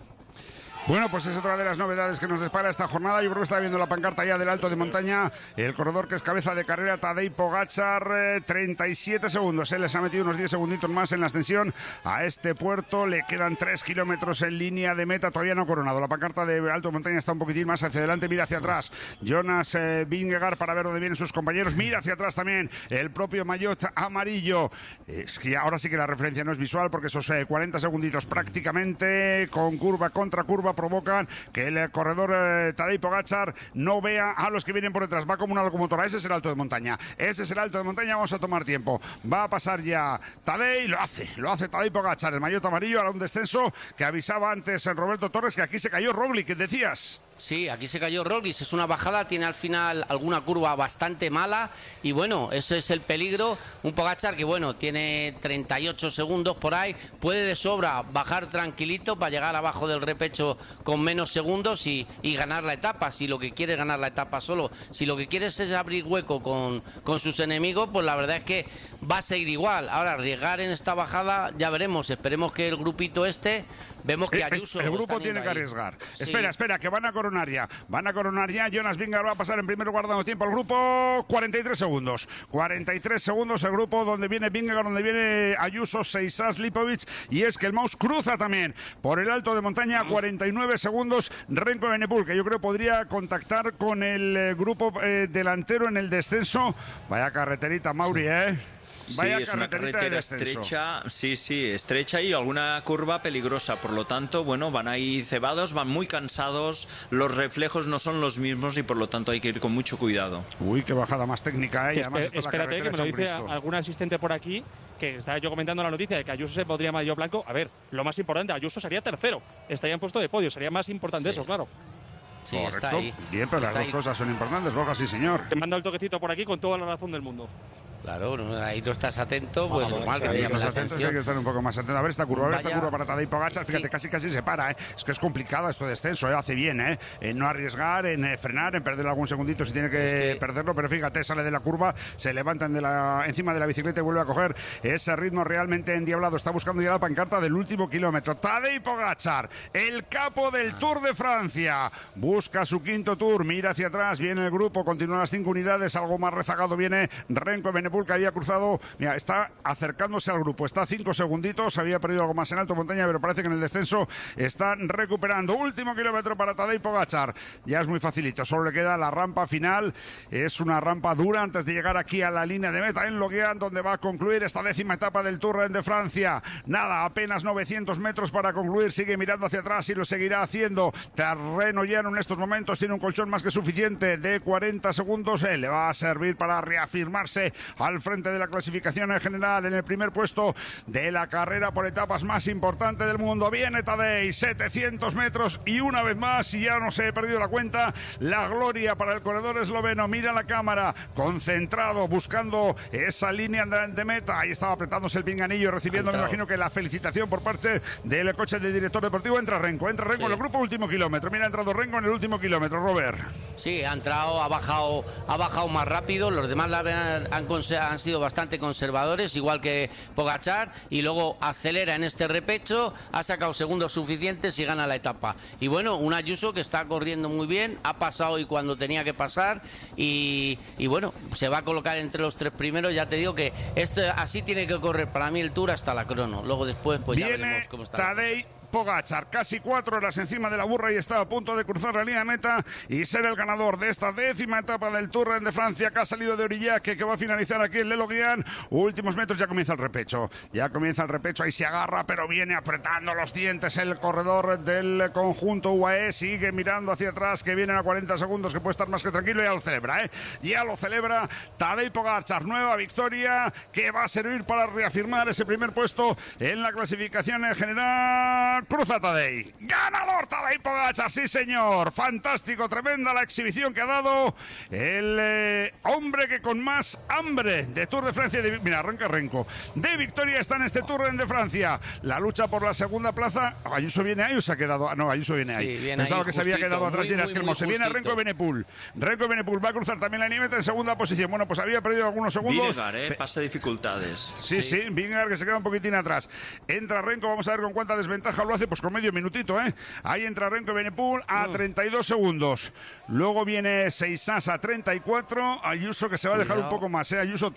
Bueno, pues es otra de las novedades que nos depara esta jornada. Yo creo que está viendo la pancarta ya del Alto de Montaña. El corredor que es cabeza de carrera, Tadej Pogačar, 37 segundos. Él les ha metido unos 10 segunditos más en la ascensión a este puerto. Le quedan 3 kilómetros en línea de meta. Todavía no coronado. La pancarta de Alto de Montaña está un poquitín más hacia adelante. Mira hacia atrás Jonas Vingegaard para ver dónde vienen sus compañeros. Mira hacia atrás también el propio maillot amarillo. Es que ahora sí que la referencia no es visual, porque esos 40 segunditos prácticamente con curva contra curva provocan que el corredor Tadej Pogačar no vea a los que vienen por detrás. Va como una locomotora. Ese es el alto de montaña. Ese es el alto de montaña. Vamos a tomar tiempo. Va a pasar ya Tadej. Lo hace Tadej Pogačar. El maillot amarillo. Ahora un descenso que avisaba antes Roberto Torres que aquí se cayó Roglic. ¿Qué decías? Sí, aquí se cayó Roglic, es una bajada, tiene al final alguna curva bastante mala y bueno, ese es el peligro. Un Pogačar que bueno, tiene 38 segundos por ahí, puede de sobra bajar tranquilito para llegar abajo del repecho con menos segundos y ganar la etapa, si lo que quiere es ganar la etapa solo. Si lo que quiere es abrir hueco con sus enemigos, pues la verdad es que va a seguir igual. Ahora, arriesgar en esta bajada, ya veremos, esperemos que el grupito vemos que Ayuso... El grupo tiene que arriesgar. Sí. Espera, que van a coronar ya. Jonas Vingegaard va a pasar en primer lugar dando tiempo al grupo. 43 segundos. 43 segundos el grupo donde viene Vingegaard, donde viene Ayuso, Seisas, Lipovic. Y es que el Mouse cruza también por el alto de montaña. 49 segundos. Remco Evenepoel, que yo creo podría contactar con el grupo delantero en el descenso. Vaya carreterita, Mauri, Vaya, sí, es una carretera estrecha, estrecha y alguna curva peligrosa, por lo tanto, bueno, van ahí cebados, van muy cansados, los reflejos no son los mismos y por lo tanto hay que ir con mucho cuidado. Uy, qué bajada más técnica, Espérate, que me lo dice algún asistente por aquí, que estaba yo comentando la noticia de que Ayuso se podría maillot blanco. A ver, lo más importante, Ayuso sería tercero, estaría en puesto de podio, sería más importante eso, claro. Sí, correcto. Está ahí. Bien, pero está las dos cosas son importantes, Borja, sí, señor. Te manda el toquecito por aquí con toda la razón del mundo. Claro, ahí tú estás atento, pues normal que te llame la atención. Hay que estar un poco más atento. A ver esta curva, para Tadej Pogačar, fíjate, casi se para, Es que es complicado esto de descenso, hace bien, En no arriesgar, en frenar, en perder algún segundito si tiene que perderlo, pero fíjate, sale de la curva, se levantan encima de la bicicleta y vuelve a coger ese ritmo realmente endiablado. Está buscando ya la pancarta del último kilómetro. Tadej Pogačar, el capo del Tour de Francia, busca su quinto Tour, mira hacia atrás, viene el grupo, continúan las 5 unidades, algo más rezagado viene Remco Evenepoel, que había cruzado, mira, está acercándose al grupo, está a 5 segunditos, había perdido algo más en alto montaña, pero parece que en el descenso están recuperando. Último kilómetro para Tadej Pogačar, ya es muy facilito, solo le queda la rampa final, es una rampa dura antes de llegar aquí a la línea de meta en Loguean, donde va a concluir esta 10ª etapa del Tour de Francia. Nada, apenas 900 metros para concluir, sigue mirando hacia atrás y lo seguirá haciendo. Terreno llano en estos momentos, tiene un colchón más que suficiente de 40 segundos, le va a servir para reafirmarse al frente de la clasificación en general, en el primer puesto de la carrera por etapas más importante del mundo. Viene Tadej, 700 metros y una vez más, y ya no se he perdido la cuenta, la gloria para el corredor esloveno. Mira la cámara, concentrado, buscando esa línea de meta. Ahí estaba apretándose el pinganillo, recibiendo, me imagino que la felicitación por parte del coche del director deportivo. Entra Renko en el grupo último kilómetro. Mira, ha entrado Renko en el último kilómetro, Robert. Sí, ha entrado, ha bajado más rápido. Los demás han sido bastante conservadores, igual que Pogačar, y luego acelera en este repecho, ha sacado segundos suficientes y gana la etapa. Y bueno, un Ayuso que está corriendo muy bien, ha pasado y cuando tenía que pasar, y bueno, se va a colocar entre los 3 primeros. Ya te digo que así tiene que correr para mí el Tour hasta la crono. Luego después pues ya veremos cómo está. Tadej Pogačar, casi 4 horas encima de la burra y está a punto de cruzar la línea de meta y ser el ganador de esta 10ª etapa del Tour de Francia, que ha salido de Aurillac, que va a finalizar aquí en Le Loguean. Últimos metros, ya comienza el repecho, ahí se agarra, pero viene apretando los dientes el corredor del conjunto UAE, sigue mirando hacia atrás, que vienen a 40 segundos, que puede estar más que tranquilo, y ya lo celebra Tadej Pogačar, nueva victoria que va a servir para reafirmar ese primer puesto en la clasificación en general. Cruza Tadej, ganador Tadej Pogačar, sí señor, fantástico, tremenda la exhibición que ha dado el hombre que con más hambre de Tour de Francia, mira, arranca Renko, de victoria está en este Tour de Francia. La lucha por la segunda plaza, Ayuso viene ahí o se ha quedado, no, Ayuso viene ahí, pensaba que se había quedado atrás y era que se viene Renko Evenepoel va a cruzar también la límite en segunda posición. Bueno, pues había perdido algunos segundos. Vingegaard, pasa dificultades. Sí, Vingegaard que se queda un poquitín atrás. Entra Renko, vamos a ver con cuánta desventaja lo hace, pues con medio minutito, Ahí entra Renko Evenepoel a 32 segundos. Luego viene Seisas a 34, Ayuso que se va a dejar un poco más, Ayuso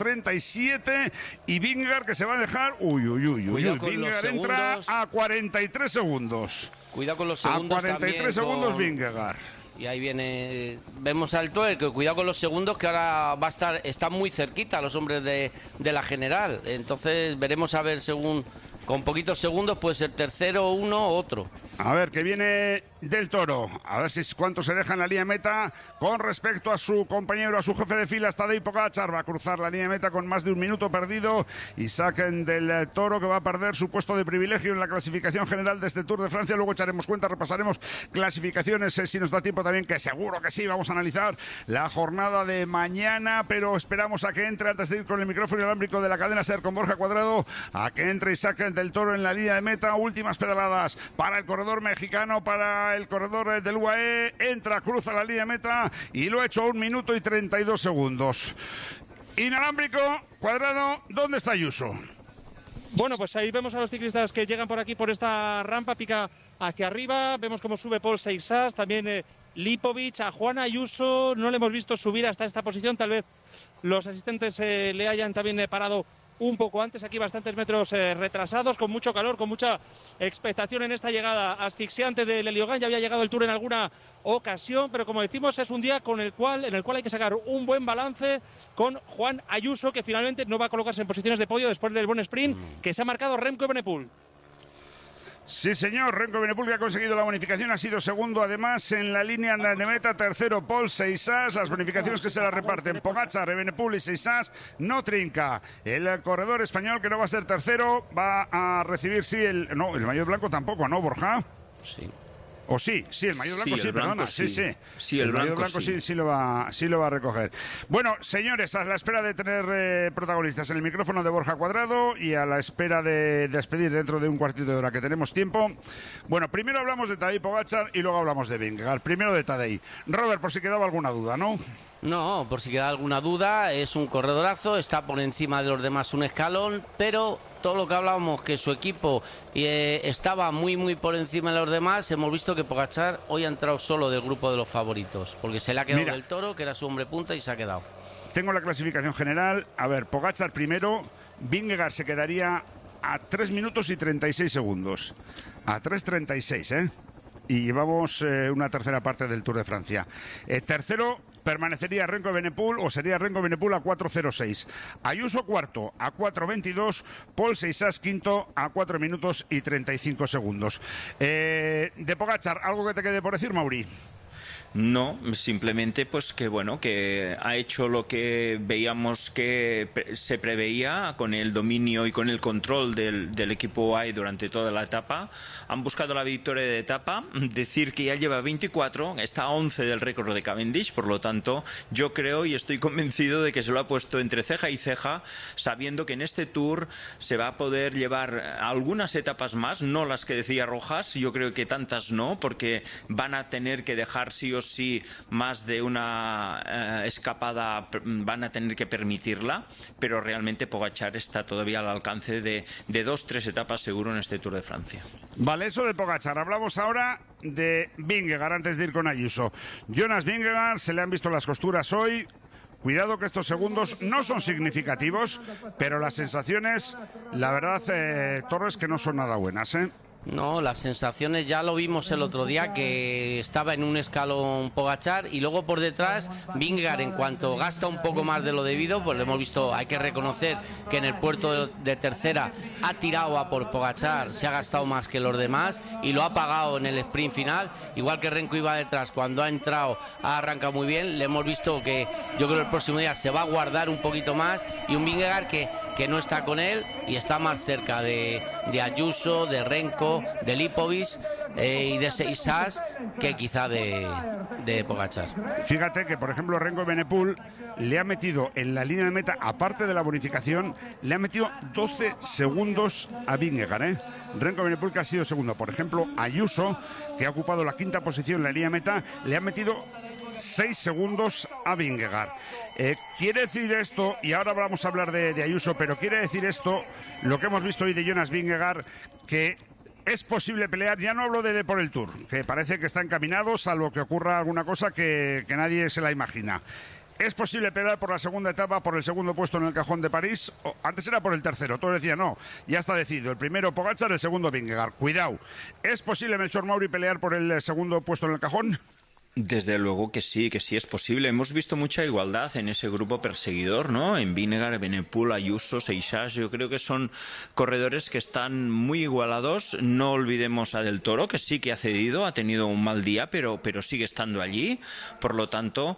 37 y Vingegaard que se va a dejar, Vingegaard entra a 43 segundos. Cuidado con los segundos. A 43 segundos Vingegaard. Y ahí viene, vemos al Tour, que cuidado con los segundos, que ahora va a estar, están muy cerquita los hombres de la general. Entonces veremos a ver, según, con poquitos segundos puede ser tercero uno o otro. A ver, que viene del Toro. A ver si cuánto se deja en la línea de meta con respecto a su compañero, a su jefe de filas, Tadej Pogačar. Va a cruzar la línea de meta con más de un minuto perdido y saquen del Toro, que va a perder su puesto de privilegio en la clasificación general de este Tour de Francia. Luego echaremos cuenta, repasaremos clasificaciones, si nos da tiempo también, que seguro que sí. Vamos a analizar la jornada de mañana, pero esperamos a que entre, antes de ir con el micrófono inalámbrico de la cadena SER con Borja Cuadrado, a que entre y saquen del Toro en la línea de meta. Últimas pedaladas para el corredor mexicano, para el corredor del UAE. Entra, cruza la línea de meta y lo ha hecho a 1 minuto y 32 segundos. Inalámbrico, Cuadrado, ¿dónde está Ayuso? Bueno, pues ahí vemos a los ciclistas que llegan por aquí, por esta rampa, pica hacia arriba. Vemos cómo sube Paul Seixas, también Lipovic, a Juan Ayuso. No le hemos visto subir hasta esta posición. Tal vez los asistentes le hayan también parado un poco antes, aquí bastantes metros retrasados, con mucho calor, con mucha expectación en esta llegada asfixiante del Eliogán. Ya había llegado el Tour en alguna ocasión, pero como decimos, es un día en el cual hay que sacar un buen balance con Juan Ayuso, que finalmente no va a colocarse en posiciones de podio después del buen sprint que se ha marcado Remco Evenepoel. Sí, señor, Remco Evenepoel, que ha conseguido la bonificación, ha sido segundo además en la línea de meta, tercero Paul Seixas. Las bonificaciones que se las reparten Pogačar, Evenepoel y Seixas no trinca. El corredor español, que no va a ser tercero, va a recibir, el maillot blanco tampoco, ¿no, Borja? Sí. O sí, el maillot blanco sí, perdona. Sí, el maillot blanco sí lo va a recoger. Bueno, señores, a la espera de tener protagonistas en el micrófono de Borja Cuadrado y a la espera de despedir dentro de un cuartito de hora que tenemos tiempo. Bueno, primero hablamos de Tadej Pogačar y luego hablamos de Vingegaard. Primero de Tadej. Robert, por si quedaba alguna duda, ¿no? No, por si queda alguna duda, es un corredorazo, está por encima de los demás un escalón, pero todo lo que hablábamos, que su equipo estaba muy por encima de los demás, hemos visto que Pogačar hoy ha entrado solo del grupo de los favoritos, porque se le ha quedado del Toro, que era su hombre punta, y se ha quedado. Tengo la clasificación general. A ver, Pogačar primero, Vingegaard se quedaría a 3 minutos y 36 segundos. A 3:36, y llevamos una tercera parte del Tour de Francia. Tercero permanecería Remco Evenepoel, o sería Remco Evenepoel a 4:06. Ayuso cuarto a 4:22. Paul Seixas quinto a 4 minutos y 35 segundos. De Pogačar, ¿algo que te quede por decir, Mauri? No, simplemente pues que ha hecho lo que veíamos que se preveía con el dominio y con el control del equipo UAE durante toda la etapa. Han buscado la victoria de etapa, decir que ya lleva 24, está a 11 del récord de Cavendish, por lo tanto yo creo y estoy convencido de que se lo ha puesto entre ceja y ceja, sabiendo que en este Tour se va a poder llevar algunas etapas más, no las que decía Rojas, yo creo que tantas no, porque van a tener que dejar sí o sí más de una escapada, van a tener que permitirla, pero realmente Pogačar está todavía al alcance de 2-3 etapas seguro en este Tour de Francia. Vale, eso de Pogačar. Hablamos ahora de Vingegaard antes de ir con Ayuso. Jonas Vingegaard, se le han visto las costuras hoy. Cuidado que estos segundos no son significativos, pero las sensaciones, la verdad, Torres, que no son nada buenas, No, las sensaciones ya lo vimos el otro día, que estaba en un escalón Pogačar y luego por detrás Vingegaard, en cuanto gasta un poco más de lo debido, pues lo hemos visto, hay que reconocer que en el puerto de tercera ha tirado a por Pogačar, se ha gastado más que los demás y lo ha pagado en el sprint final, igual que Remco iba detrás, cuando ha entrado ha arrancado muy bien, le hemos visto que yo creo que el próximo día se va a guardar un poquito más, y un Vingegaard que no está con él y está más cerca de Ayuso, de Remco, de Lipovic y de Seixas que quizá de Pogačar. Fíjate que, por ejemplo, Remco Evenepoel le ha metido en la línea de meta, aparte de la bonificación, le ha metido 12 segundos a Vingegaard, Remco Evenepoel, que ha sido segundo. Por ejemplo, Ayuso, que ha ocupado la quinta posición en la línea de meta, le ha metido 6 segundos a Vingegaard. Quiere decir esto, y ahora vamos a hablar de Ayuso, pero quiere decir esto, lo que hemos visto hoy de Jonas Vingegaard, que es posible pelear, ya no hablo de por el Tour, que parece que está encaminado, salvo que ocurra alguna cosa que nadie se la imagina. ¿Es posible pelear por la segunda etapa, por el segundo puesto en el cajón de París? Antes era por el tercero, todo decía no, ya está decidido. El primero Pogačar, el segundo Vingegaard. Cuidado, ¿es posible, Melchor Mauri, pelear por el segundo puesto en el cajón? Desde luego que sí es posible. Hemos visto mucha igualdad en ese grupo perseguidor, ¿no? En Vinegar, Benepul, Ayuso, Seixas. Yo creo que son corredores que están muy igualados. No olvidemos a Del Toro, que sí que ha cedido, ha tenido un mal día, pero sigue estando allí. Por lo tanto,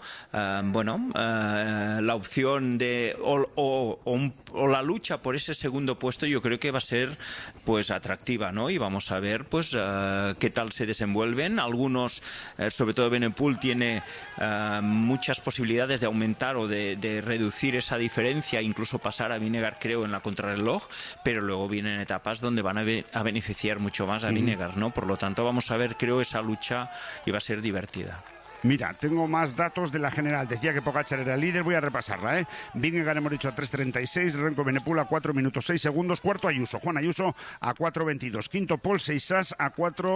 la opción de o la lucha por ese segundo puesto yo creo que va a ser pues atractiva, ¿no? Y vamos a ver pues qué tal se desenvuelven. Algunos, sobre todo Benepul, tiene muchas posibilidades de aumentar o de reducir esa diferencia, incluso pasar a Vinegar, creo, en la contrarreloj, pero luego vienen etapas donde van a beneficiar mucho más a Vinegar, ¿no? Por lo tanto, vamos a ver, creo, esa lucha y va a ser divertida. Mira, tengo más datos de la general. Decía que Pogačar era el líder, voy a repasarla, ¿eh? Vingegaard hemos dicho a 3.36, Renko Benepul a 4 minutos 6 segundos, cuarto Ayuso, Juan Ayuso a 4.22, quinto Paul Seixas a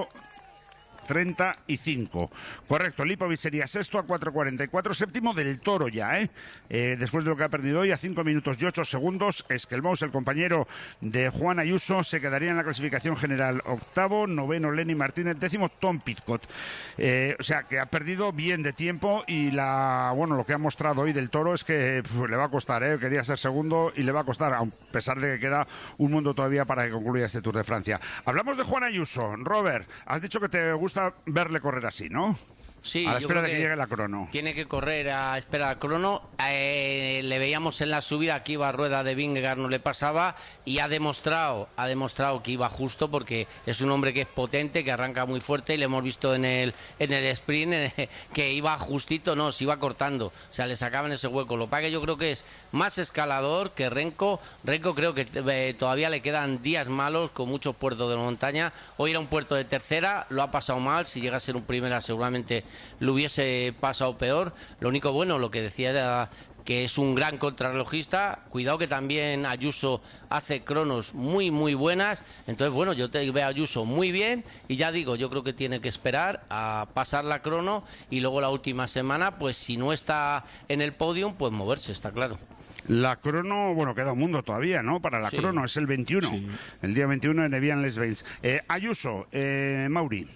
4.35. Correcto, Lipovic sería sexto a 4.44, séptimo Del Toro ya, después de lo que ha perdido hoy a 5 minutos y 8 segundos. Esquelmous, el compañero de Juan Ayuso, se quedaría en la clasificación general octavo, noveno Lenny Martínez, décimo Tom Pidcock. O sea que ha perdido bien de tiempo y lo que ha mostrado hoy Del Toro es que le va a costar, quería ser segundo y le va a costar, a pesar de que queda un mundo todavía para que concluya este Tour de Francia. Hablamos de Juan Ayuso. Robert, has dicho que te gusta verle correr así, ¿no? Sí, a la espera de que llegue la crono. Tiene que correr a espera de la crono. Le veíamos en la subida que iba a rueda de Vingegaard, no le pasaba, y ha demostrado que iba justo, porque es un hombre que es potente, que arranca muy fuerte, y le hemos visto en el sprint que iba justito, no, se iba cortando, o sea, le sacaban ese hueco. Lo que pasa que yo creo que es más escalador que Renko. Renko creo que todavía le quedan días malos con muchos puertos de montaña. Hoy era un puerto de tercera, lo ha pasado mal. Si llega a ser un primera seguramente lo hubiese pasado peor. Lo único bueno, lo que decía era que es un gran contrarrelojista. Cuidado que también Ayuso hace cronos muy muy buenas. Entonces bueno, yo veo a Ayuso muy bien, y ya digo, yo creo que tiene que esperar a pasar la crono y luego la última semana, pues si no está en el podium, pues moverse, está claro. La crono, queda un mundo todavía, ¿no? Para la crono, es el 21, el día 21 en Evian-les-Bains. Ayuso, Mauri.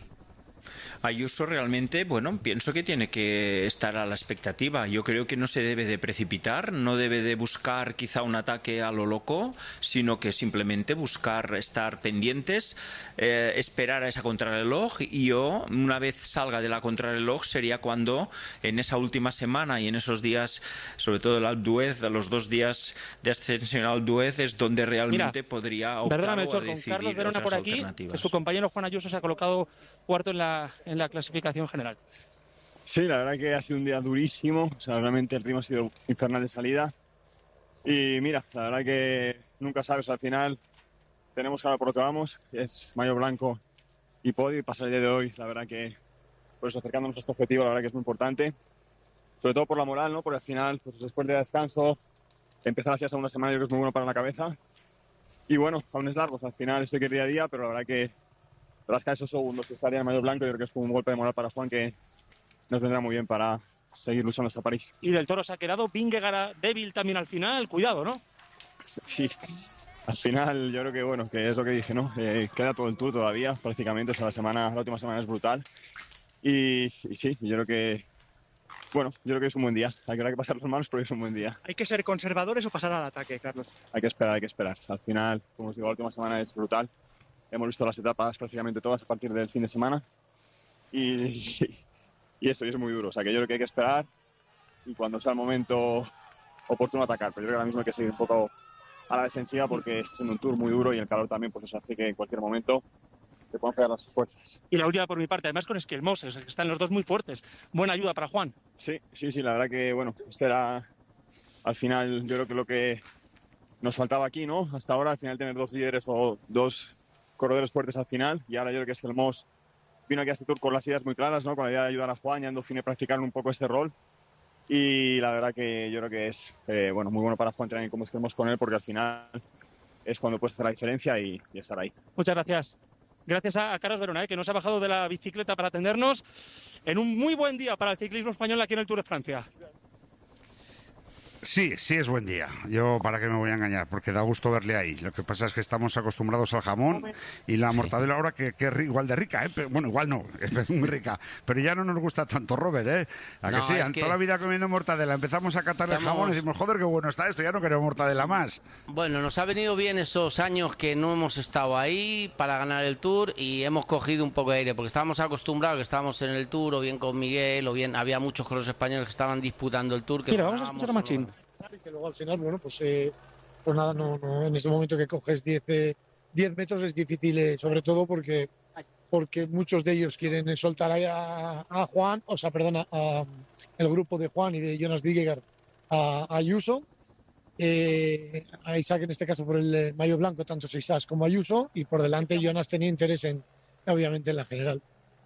Ayuso realmente, pienso que tiene que estar a la expectativa. Yo creo que no se debe de precipitar, no debe de buscar quizá un ataque a lo loco, sino que simplemente buscar estar pendientes, esperar a esa contrarreloj, y yo, una vez salga de la contrarreloj, sería cuando en esa última semana y en esos días, sobre todo el Alpe d'Huez, los 2 días de ascensión al D'Huez, es donde realmente podría optar o a decidir Carlos Verona otras por aquí, alternativas. Que su compañero Juan Ayuso se ha colocado cuarto en la clasificación general. Sí, la verdad que ha sido un día durísimo, o sea, realmente el ritmo ha sido infernal de salida, y mira, la verdad que nunca sabes, al final tenemos claro por lo que vamos, es maillot blanco y podio, y pasar el día de hoy, la verdad que por eso, acercándonos a este objetivo, la verdad que es muy importante, sobre todo por la moral, ¿no? Porque al final, pues después de descanso, empezar así la segunda semana, yo creo que es muy bueno para la cabeza, y bueno, aún es largo, o sea, al final estoy que día a día, pero la verdad que rascar esos segundos y estaría en maillot blanco, yo creo que es un golpe de moral para Juan que nos vendrá muy bien para seguir luchando hasta París. Y Del Toro se ha quedado, Vingegaard débil también al final, cuidado, ¿no? Sí, al final yo creo que que es lo que dije, ¿no? Queda todo el Tour todavía, prácticamente, o sea, la última semana es brutal, y sí, yo creo que es un buen día, hay que pasar los manos, pero es un buen día. ¿Hay que ser conservadores o pasar al ataque, Carlos? Hay que esperar, al final, como os digo, la última semana es brutal. Hemos visto las etapas prácticamente todas a partir del fin de semana, y eso es muy duro. O sea, que yo creo que hay que esperar y cuando sea el momento oportuno atacar. Pero yo creo que ahora mismo hay que seguir enfocado a la defensiva, porque está siendo un Tour muy duro y el calor también pues hace que en cualquier momento te puedan fallar las fuerzas. Y la última por mi parte, además con Esquelmous, que están los dos muy fuertes. Buena ayuda para Juan. Sí, la verdad que este era al final, yo creo que lo que nos faltaba aquí, ¿no? Hasta ahora, al final tener 2 líderes o 2 corredores fuertes al final, y ahora yo creo que Esquelmous vino aquí a este Tour con las ideas muy claras, ¿no? Con la idea de ayudar a Juan, y ando fin de practicar un poco este rol, y la verdad que yo creo que es muy bueno para Juan también como Esquelmous con él, porque al final es cuando puedes hacer la diferencia y estar ahí. Muchas gracias. Gracias a Carlos Verona, que nos ha bajado de la bicicleta para atendernos en un muy buen día para el ciclismo español aquí en el Tour de Francia. Sí, sí es buen día. Yo, ¿para qué me voy a engañar? Porque da gusto verle ahí. Lo que pasa es que estamos acostumbrados al jamón y la mortadela ahora que es igual de rica, ¿eh? Pero, bueno, igual no, es muy rica. Pero ya no nos gusta tanto, Robert, ¿eh? ¿A que sí? Toda la vida comiendo mortadela. Empezamos a catar el jamón y decimos, joder, qué bueno está esto, ya no queremos mortadela más. Bueno, nos ha venido bien esos años que no hemos estado ahí para ganar el Tour y hemos cogido un poco de aire, porque estábamos acostumbrados que estábamos en el Tour, o bien con Miguel, o bien había muchos corredores españoles que estaban disputando el Tour. Mira, vamos a escuchar a Machín. Que luego al final, bueno, pues nada, no, en ese momento que coges 10 metros es difícil, sobre todo porque muchos de ellos quieren soltar a Juan, o sea, perdona, a el grupo de Juan y de Jonas Vingegaard a Ayuso, a Isaac en este caso por el maillot blanco, tanto Isaac como Ayuso, y por delante Jonas tenía interés obviamente en la general.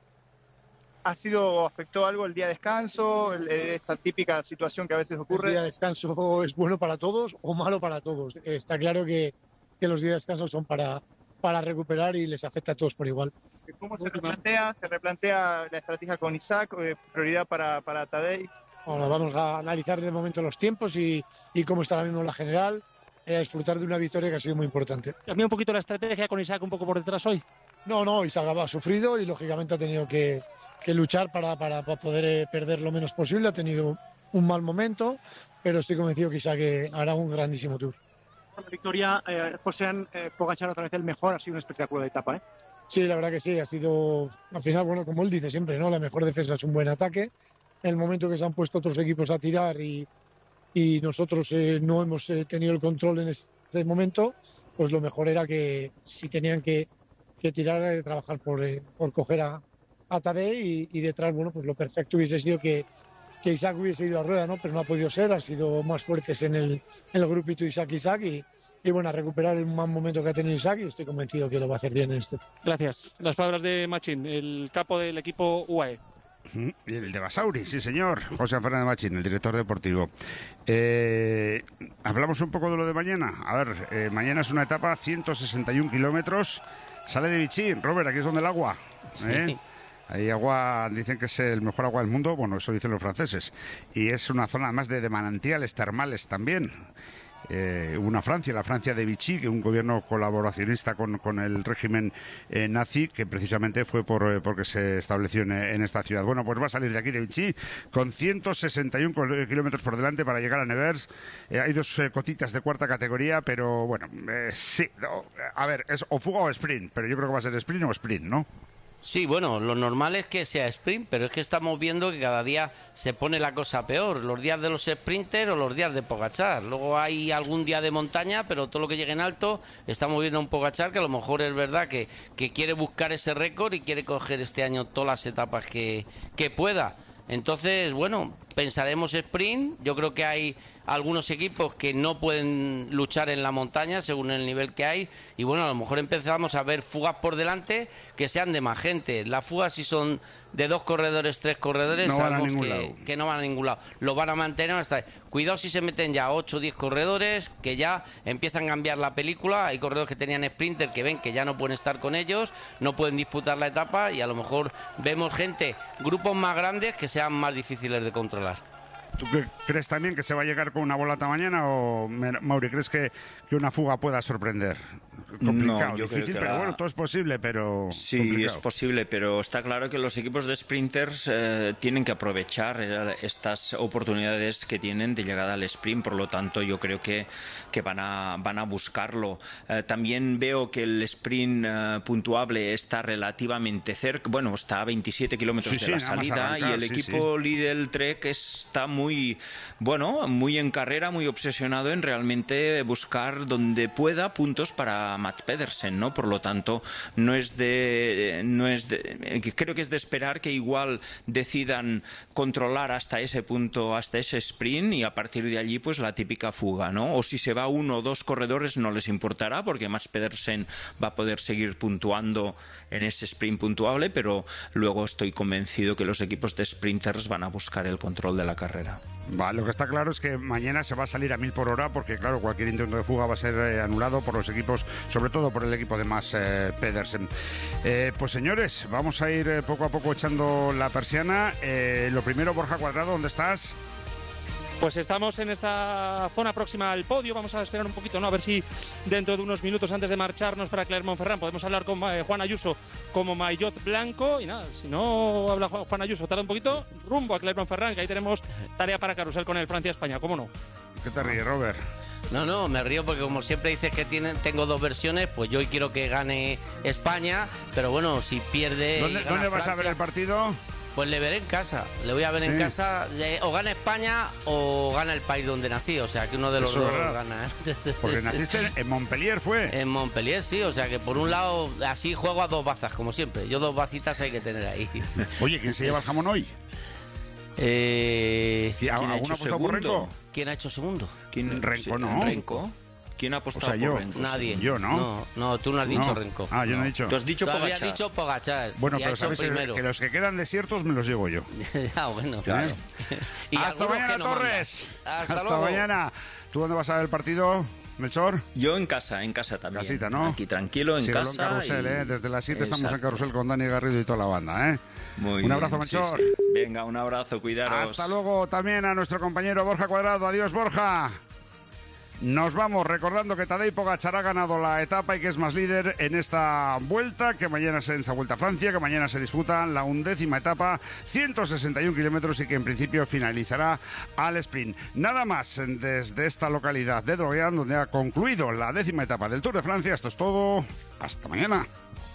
¿Afectó algo el día de descanso? Esta típica situación que a veces ocurre. El día de descanso es bueno para todos o malo para todos. Está claro que los días de descanso son para recuperar y les afecta a todos por igual. ¿Cómo se replantea? ¿Se replantea la estrategia con Isaac? ¿Prioridad para Tadej? Bueno, vamos a analizar de momento los tiempos y cómo está ahora mismo la general, a disfrutar de una victoria que ha sido muy importante. ¿Cambia un poquito la estrategia con Isaac un poco por detrás hoy? No, Isaac ha sufrido y lógicamente ha tenido que luchar para poder perder lo menos posible. Ha tenido un mal momento, pero estoy convencido que Isaac hará un grandísimo Tour. Con la victoria, José Pogačar otra vez el mejor, ha sido un espectáculo de etapa, ¿eh? Sí, la verdad que sí, ha sido, al final, bueno, como él dice siempre, ¿no? La mejor defensa es un buen ataque. En el momento que se han puesto otros equipos a tirar y nosotros no hemos tenido el control en este momento, pues lo mejor era que si tenían que tirar, trabajar por coger a Tadej y detrás, bueno, pues lo perfecto hubiese sido que Isaac hubiese ido a rueda, ¿no? Pero no ha podido ser, han sido más fuertes en el grupito Isaac y bueno, a recuperar el mal momento que ha tenido Isaac y estoy convencido que lo va a hacer bien en este. Gracias. Las palabras de Machín, el capo del equipo UAE. El de Basauri, sí señor, José Fernández Machín, el director deportivo. Hablamos un poco de lo de mañana. A ver, mañana es una etapa 161 kilómetros, sale de Vichy. Robert, aquí es donde el agua, ¿eh? Hay agua, dicen que es el mejor agua del mundo, bueno, eso dicen los franceses. Y es una zona además de manantiales termales también. La Francia de Vichy, que un gobierno colaboracionista con el régimen nazi, que precisamente fue porque se estableció en esta ciudad. Bueno, pues va a salir de aquí de Vichy con 161 kilómetros por delante para llegar a Nevers. Hay dos cotitas de cuarta categoría, pero bueno, sí, no, a ver, es o fuga o sprint, pero yo creo que va a ser sprint o sprint, ¿no? Sí, bueno, lo normal es que sea sprint, pero es que estamos viendo que cada día se pone la cosa peor. Los días de los sprinters o los días de Pogačar. Luego hay algún día de montaña, pero todo lo que llegue en alto, estamos viendo a un Pogačar que a lo mejor es verdad que quiere buscar ese récord y quiere coger este año todas las etapas que pueda. Entonces, bueno, pensaremos sprint. Yo creo que hay algunos equipos que no pueden luchar en la montaña según el nivel que hay y bueno, a lo mejor empezamos a ver fugas por delante que sean de más gente. Las fugas si son de 2 corredores, 3 corredores, no sabemos que no van a ningún lado. Lo van a mantener hasta... Cuidado si se meten ya 8 o 10 corredores que ya empiezan a cambiar la película. Hay corredores que tenían sprinter que ven que ya no pueden estar con ellos, no pueden disputar la etapa y a lo mejor vemos grupos más grandes que sean más difíciles de controlar. ¿Tú crees también que se va a llegar con una bolata mañana o, Mauri, crees que una fuga pueda sorprender? Complicado, no, yo difícil, pero bueno, todo es posible, pero sí, complicado. Es posible, pero está claro que los equipos de sprinters tienen que aprovechar estas oportunidades que tienen de llegada al sprint, por lo tanto yo creo que van a buscarlo. También veo que el sprint puntuable está relativamente cerca, bueno, está a 27 kilómetros de la salida y el equipo Lidl Trek está muy en carrera, muy obsesionado en realmente buscar donde pueda puntos para Matt Pedersen, ¿no? Por lo tanto, creo que es de esperar que igual decidan controlar hasta ese punto, hasta ese sprint y a partir de allí pues la típica fuga, ¿no? O si se va 1 o 2 corredores no les importará porque Matt Pedersen va a poder seguir puntuando en ese sprint puntuable, pero luego estoy convencido que los equipos de sprinters van a buscar el control de la carrera. Lo que está claro es que mañana se va a salir a 1000 por hora porque claro, cualquier intento de fuga va a ser anulado por los equipos, sobre todo por el equipo de Mads Pedersen. Pues señores, vamos a ir poco a poco echando la persiana. Lo primero, Borja Cuadrado, ¿dónde estás? Pues estamos en esta zona próxima al podio. Vamos a esperar un poquito, ¿no? A ver si dentro de unos minutos antes de marcharnos para Clermont-Ferrand podemos hablar con Juan Ayuso como maillot blanco. Y nada, si no habla Juan Ayuso, tarda un poquito, rumbo a Clermont-Ferrand, que ahí tenemos tarea para carrusel con el Francia-España, ¿cómo no? ¿Qué te ríes, Robert? No, me río porque como siempre dices que tengo dos versiones, pues yo hoy quiero que gane España, pero bueno, si pierde... ¿Dónde vas a ver el partido? Pues le veré en casa, le voy a ver en casa, o gana España o gana el país donde nací, o sea que uno de los dos gana. Porque naciste en Montpellier, ¿fue? En Montpellier, sí, o sea que por un lado así juego a dos bazas, como siempre, yo dos bacitas hay que tener ahí. Oye, ¿quién se lleva el jamón hoy? ¿Quién ha hecho segundo? ¿Quién ha hecho segundo? Renko, ¿no? ¿Renko? ¿Quién ha apostado yo. por Renko? Nadie. Yo, ¿no? No, tú no has dicho Renko. Ah, yo no he dicho. Tú has dicho Pogačar. Tú habías dicho Pogačar. Bueno, pero sabes que los que quedan desiertos me los llevo yo. Ah, bueno, claro. Y hasta mañana, Torres. Hasta luego. Mañana. ¿Tú dónde vas a ver el partido, Melchor? Yo en casa también. Casita, ¿no? Aquí tranquilo, en casa. En Carrusel, Desde las 7 estamos en Carrusel con Dani Garrido y toda la banda, Un abrazo, Melchor. Sí. Venga, un abrazo, cuidaros. Hasta luego también a nuestro compañero Borja Cuadrado. Adiós, Borja. Nos vamos recordando que Tadej Pogačar ha ganado la etapa y que es más líder en esta vuelta, que mañana en esa Vuelta a Francia, que mañana se disputa la 11ª etapa, 161 kilómetros y que en principio finalizará al sprint. Nada más desde esta localidad de Droguean, donde ha concluido la 10ª etapa del Tour de Francia. Esto es todo. Hasta mañana.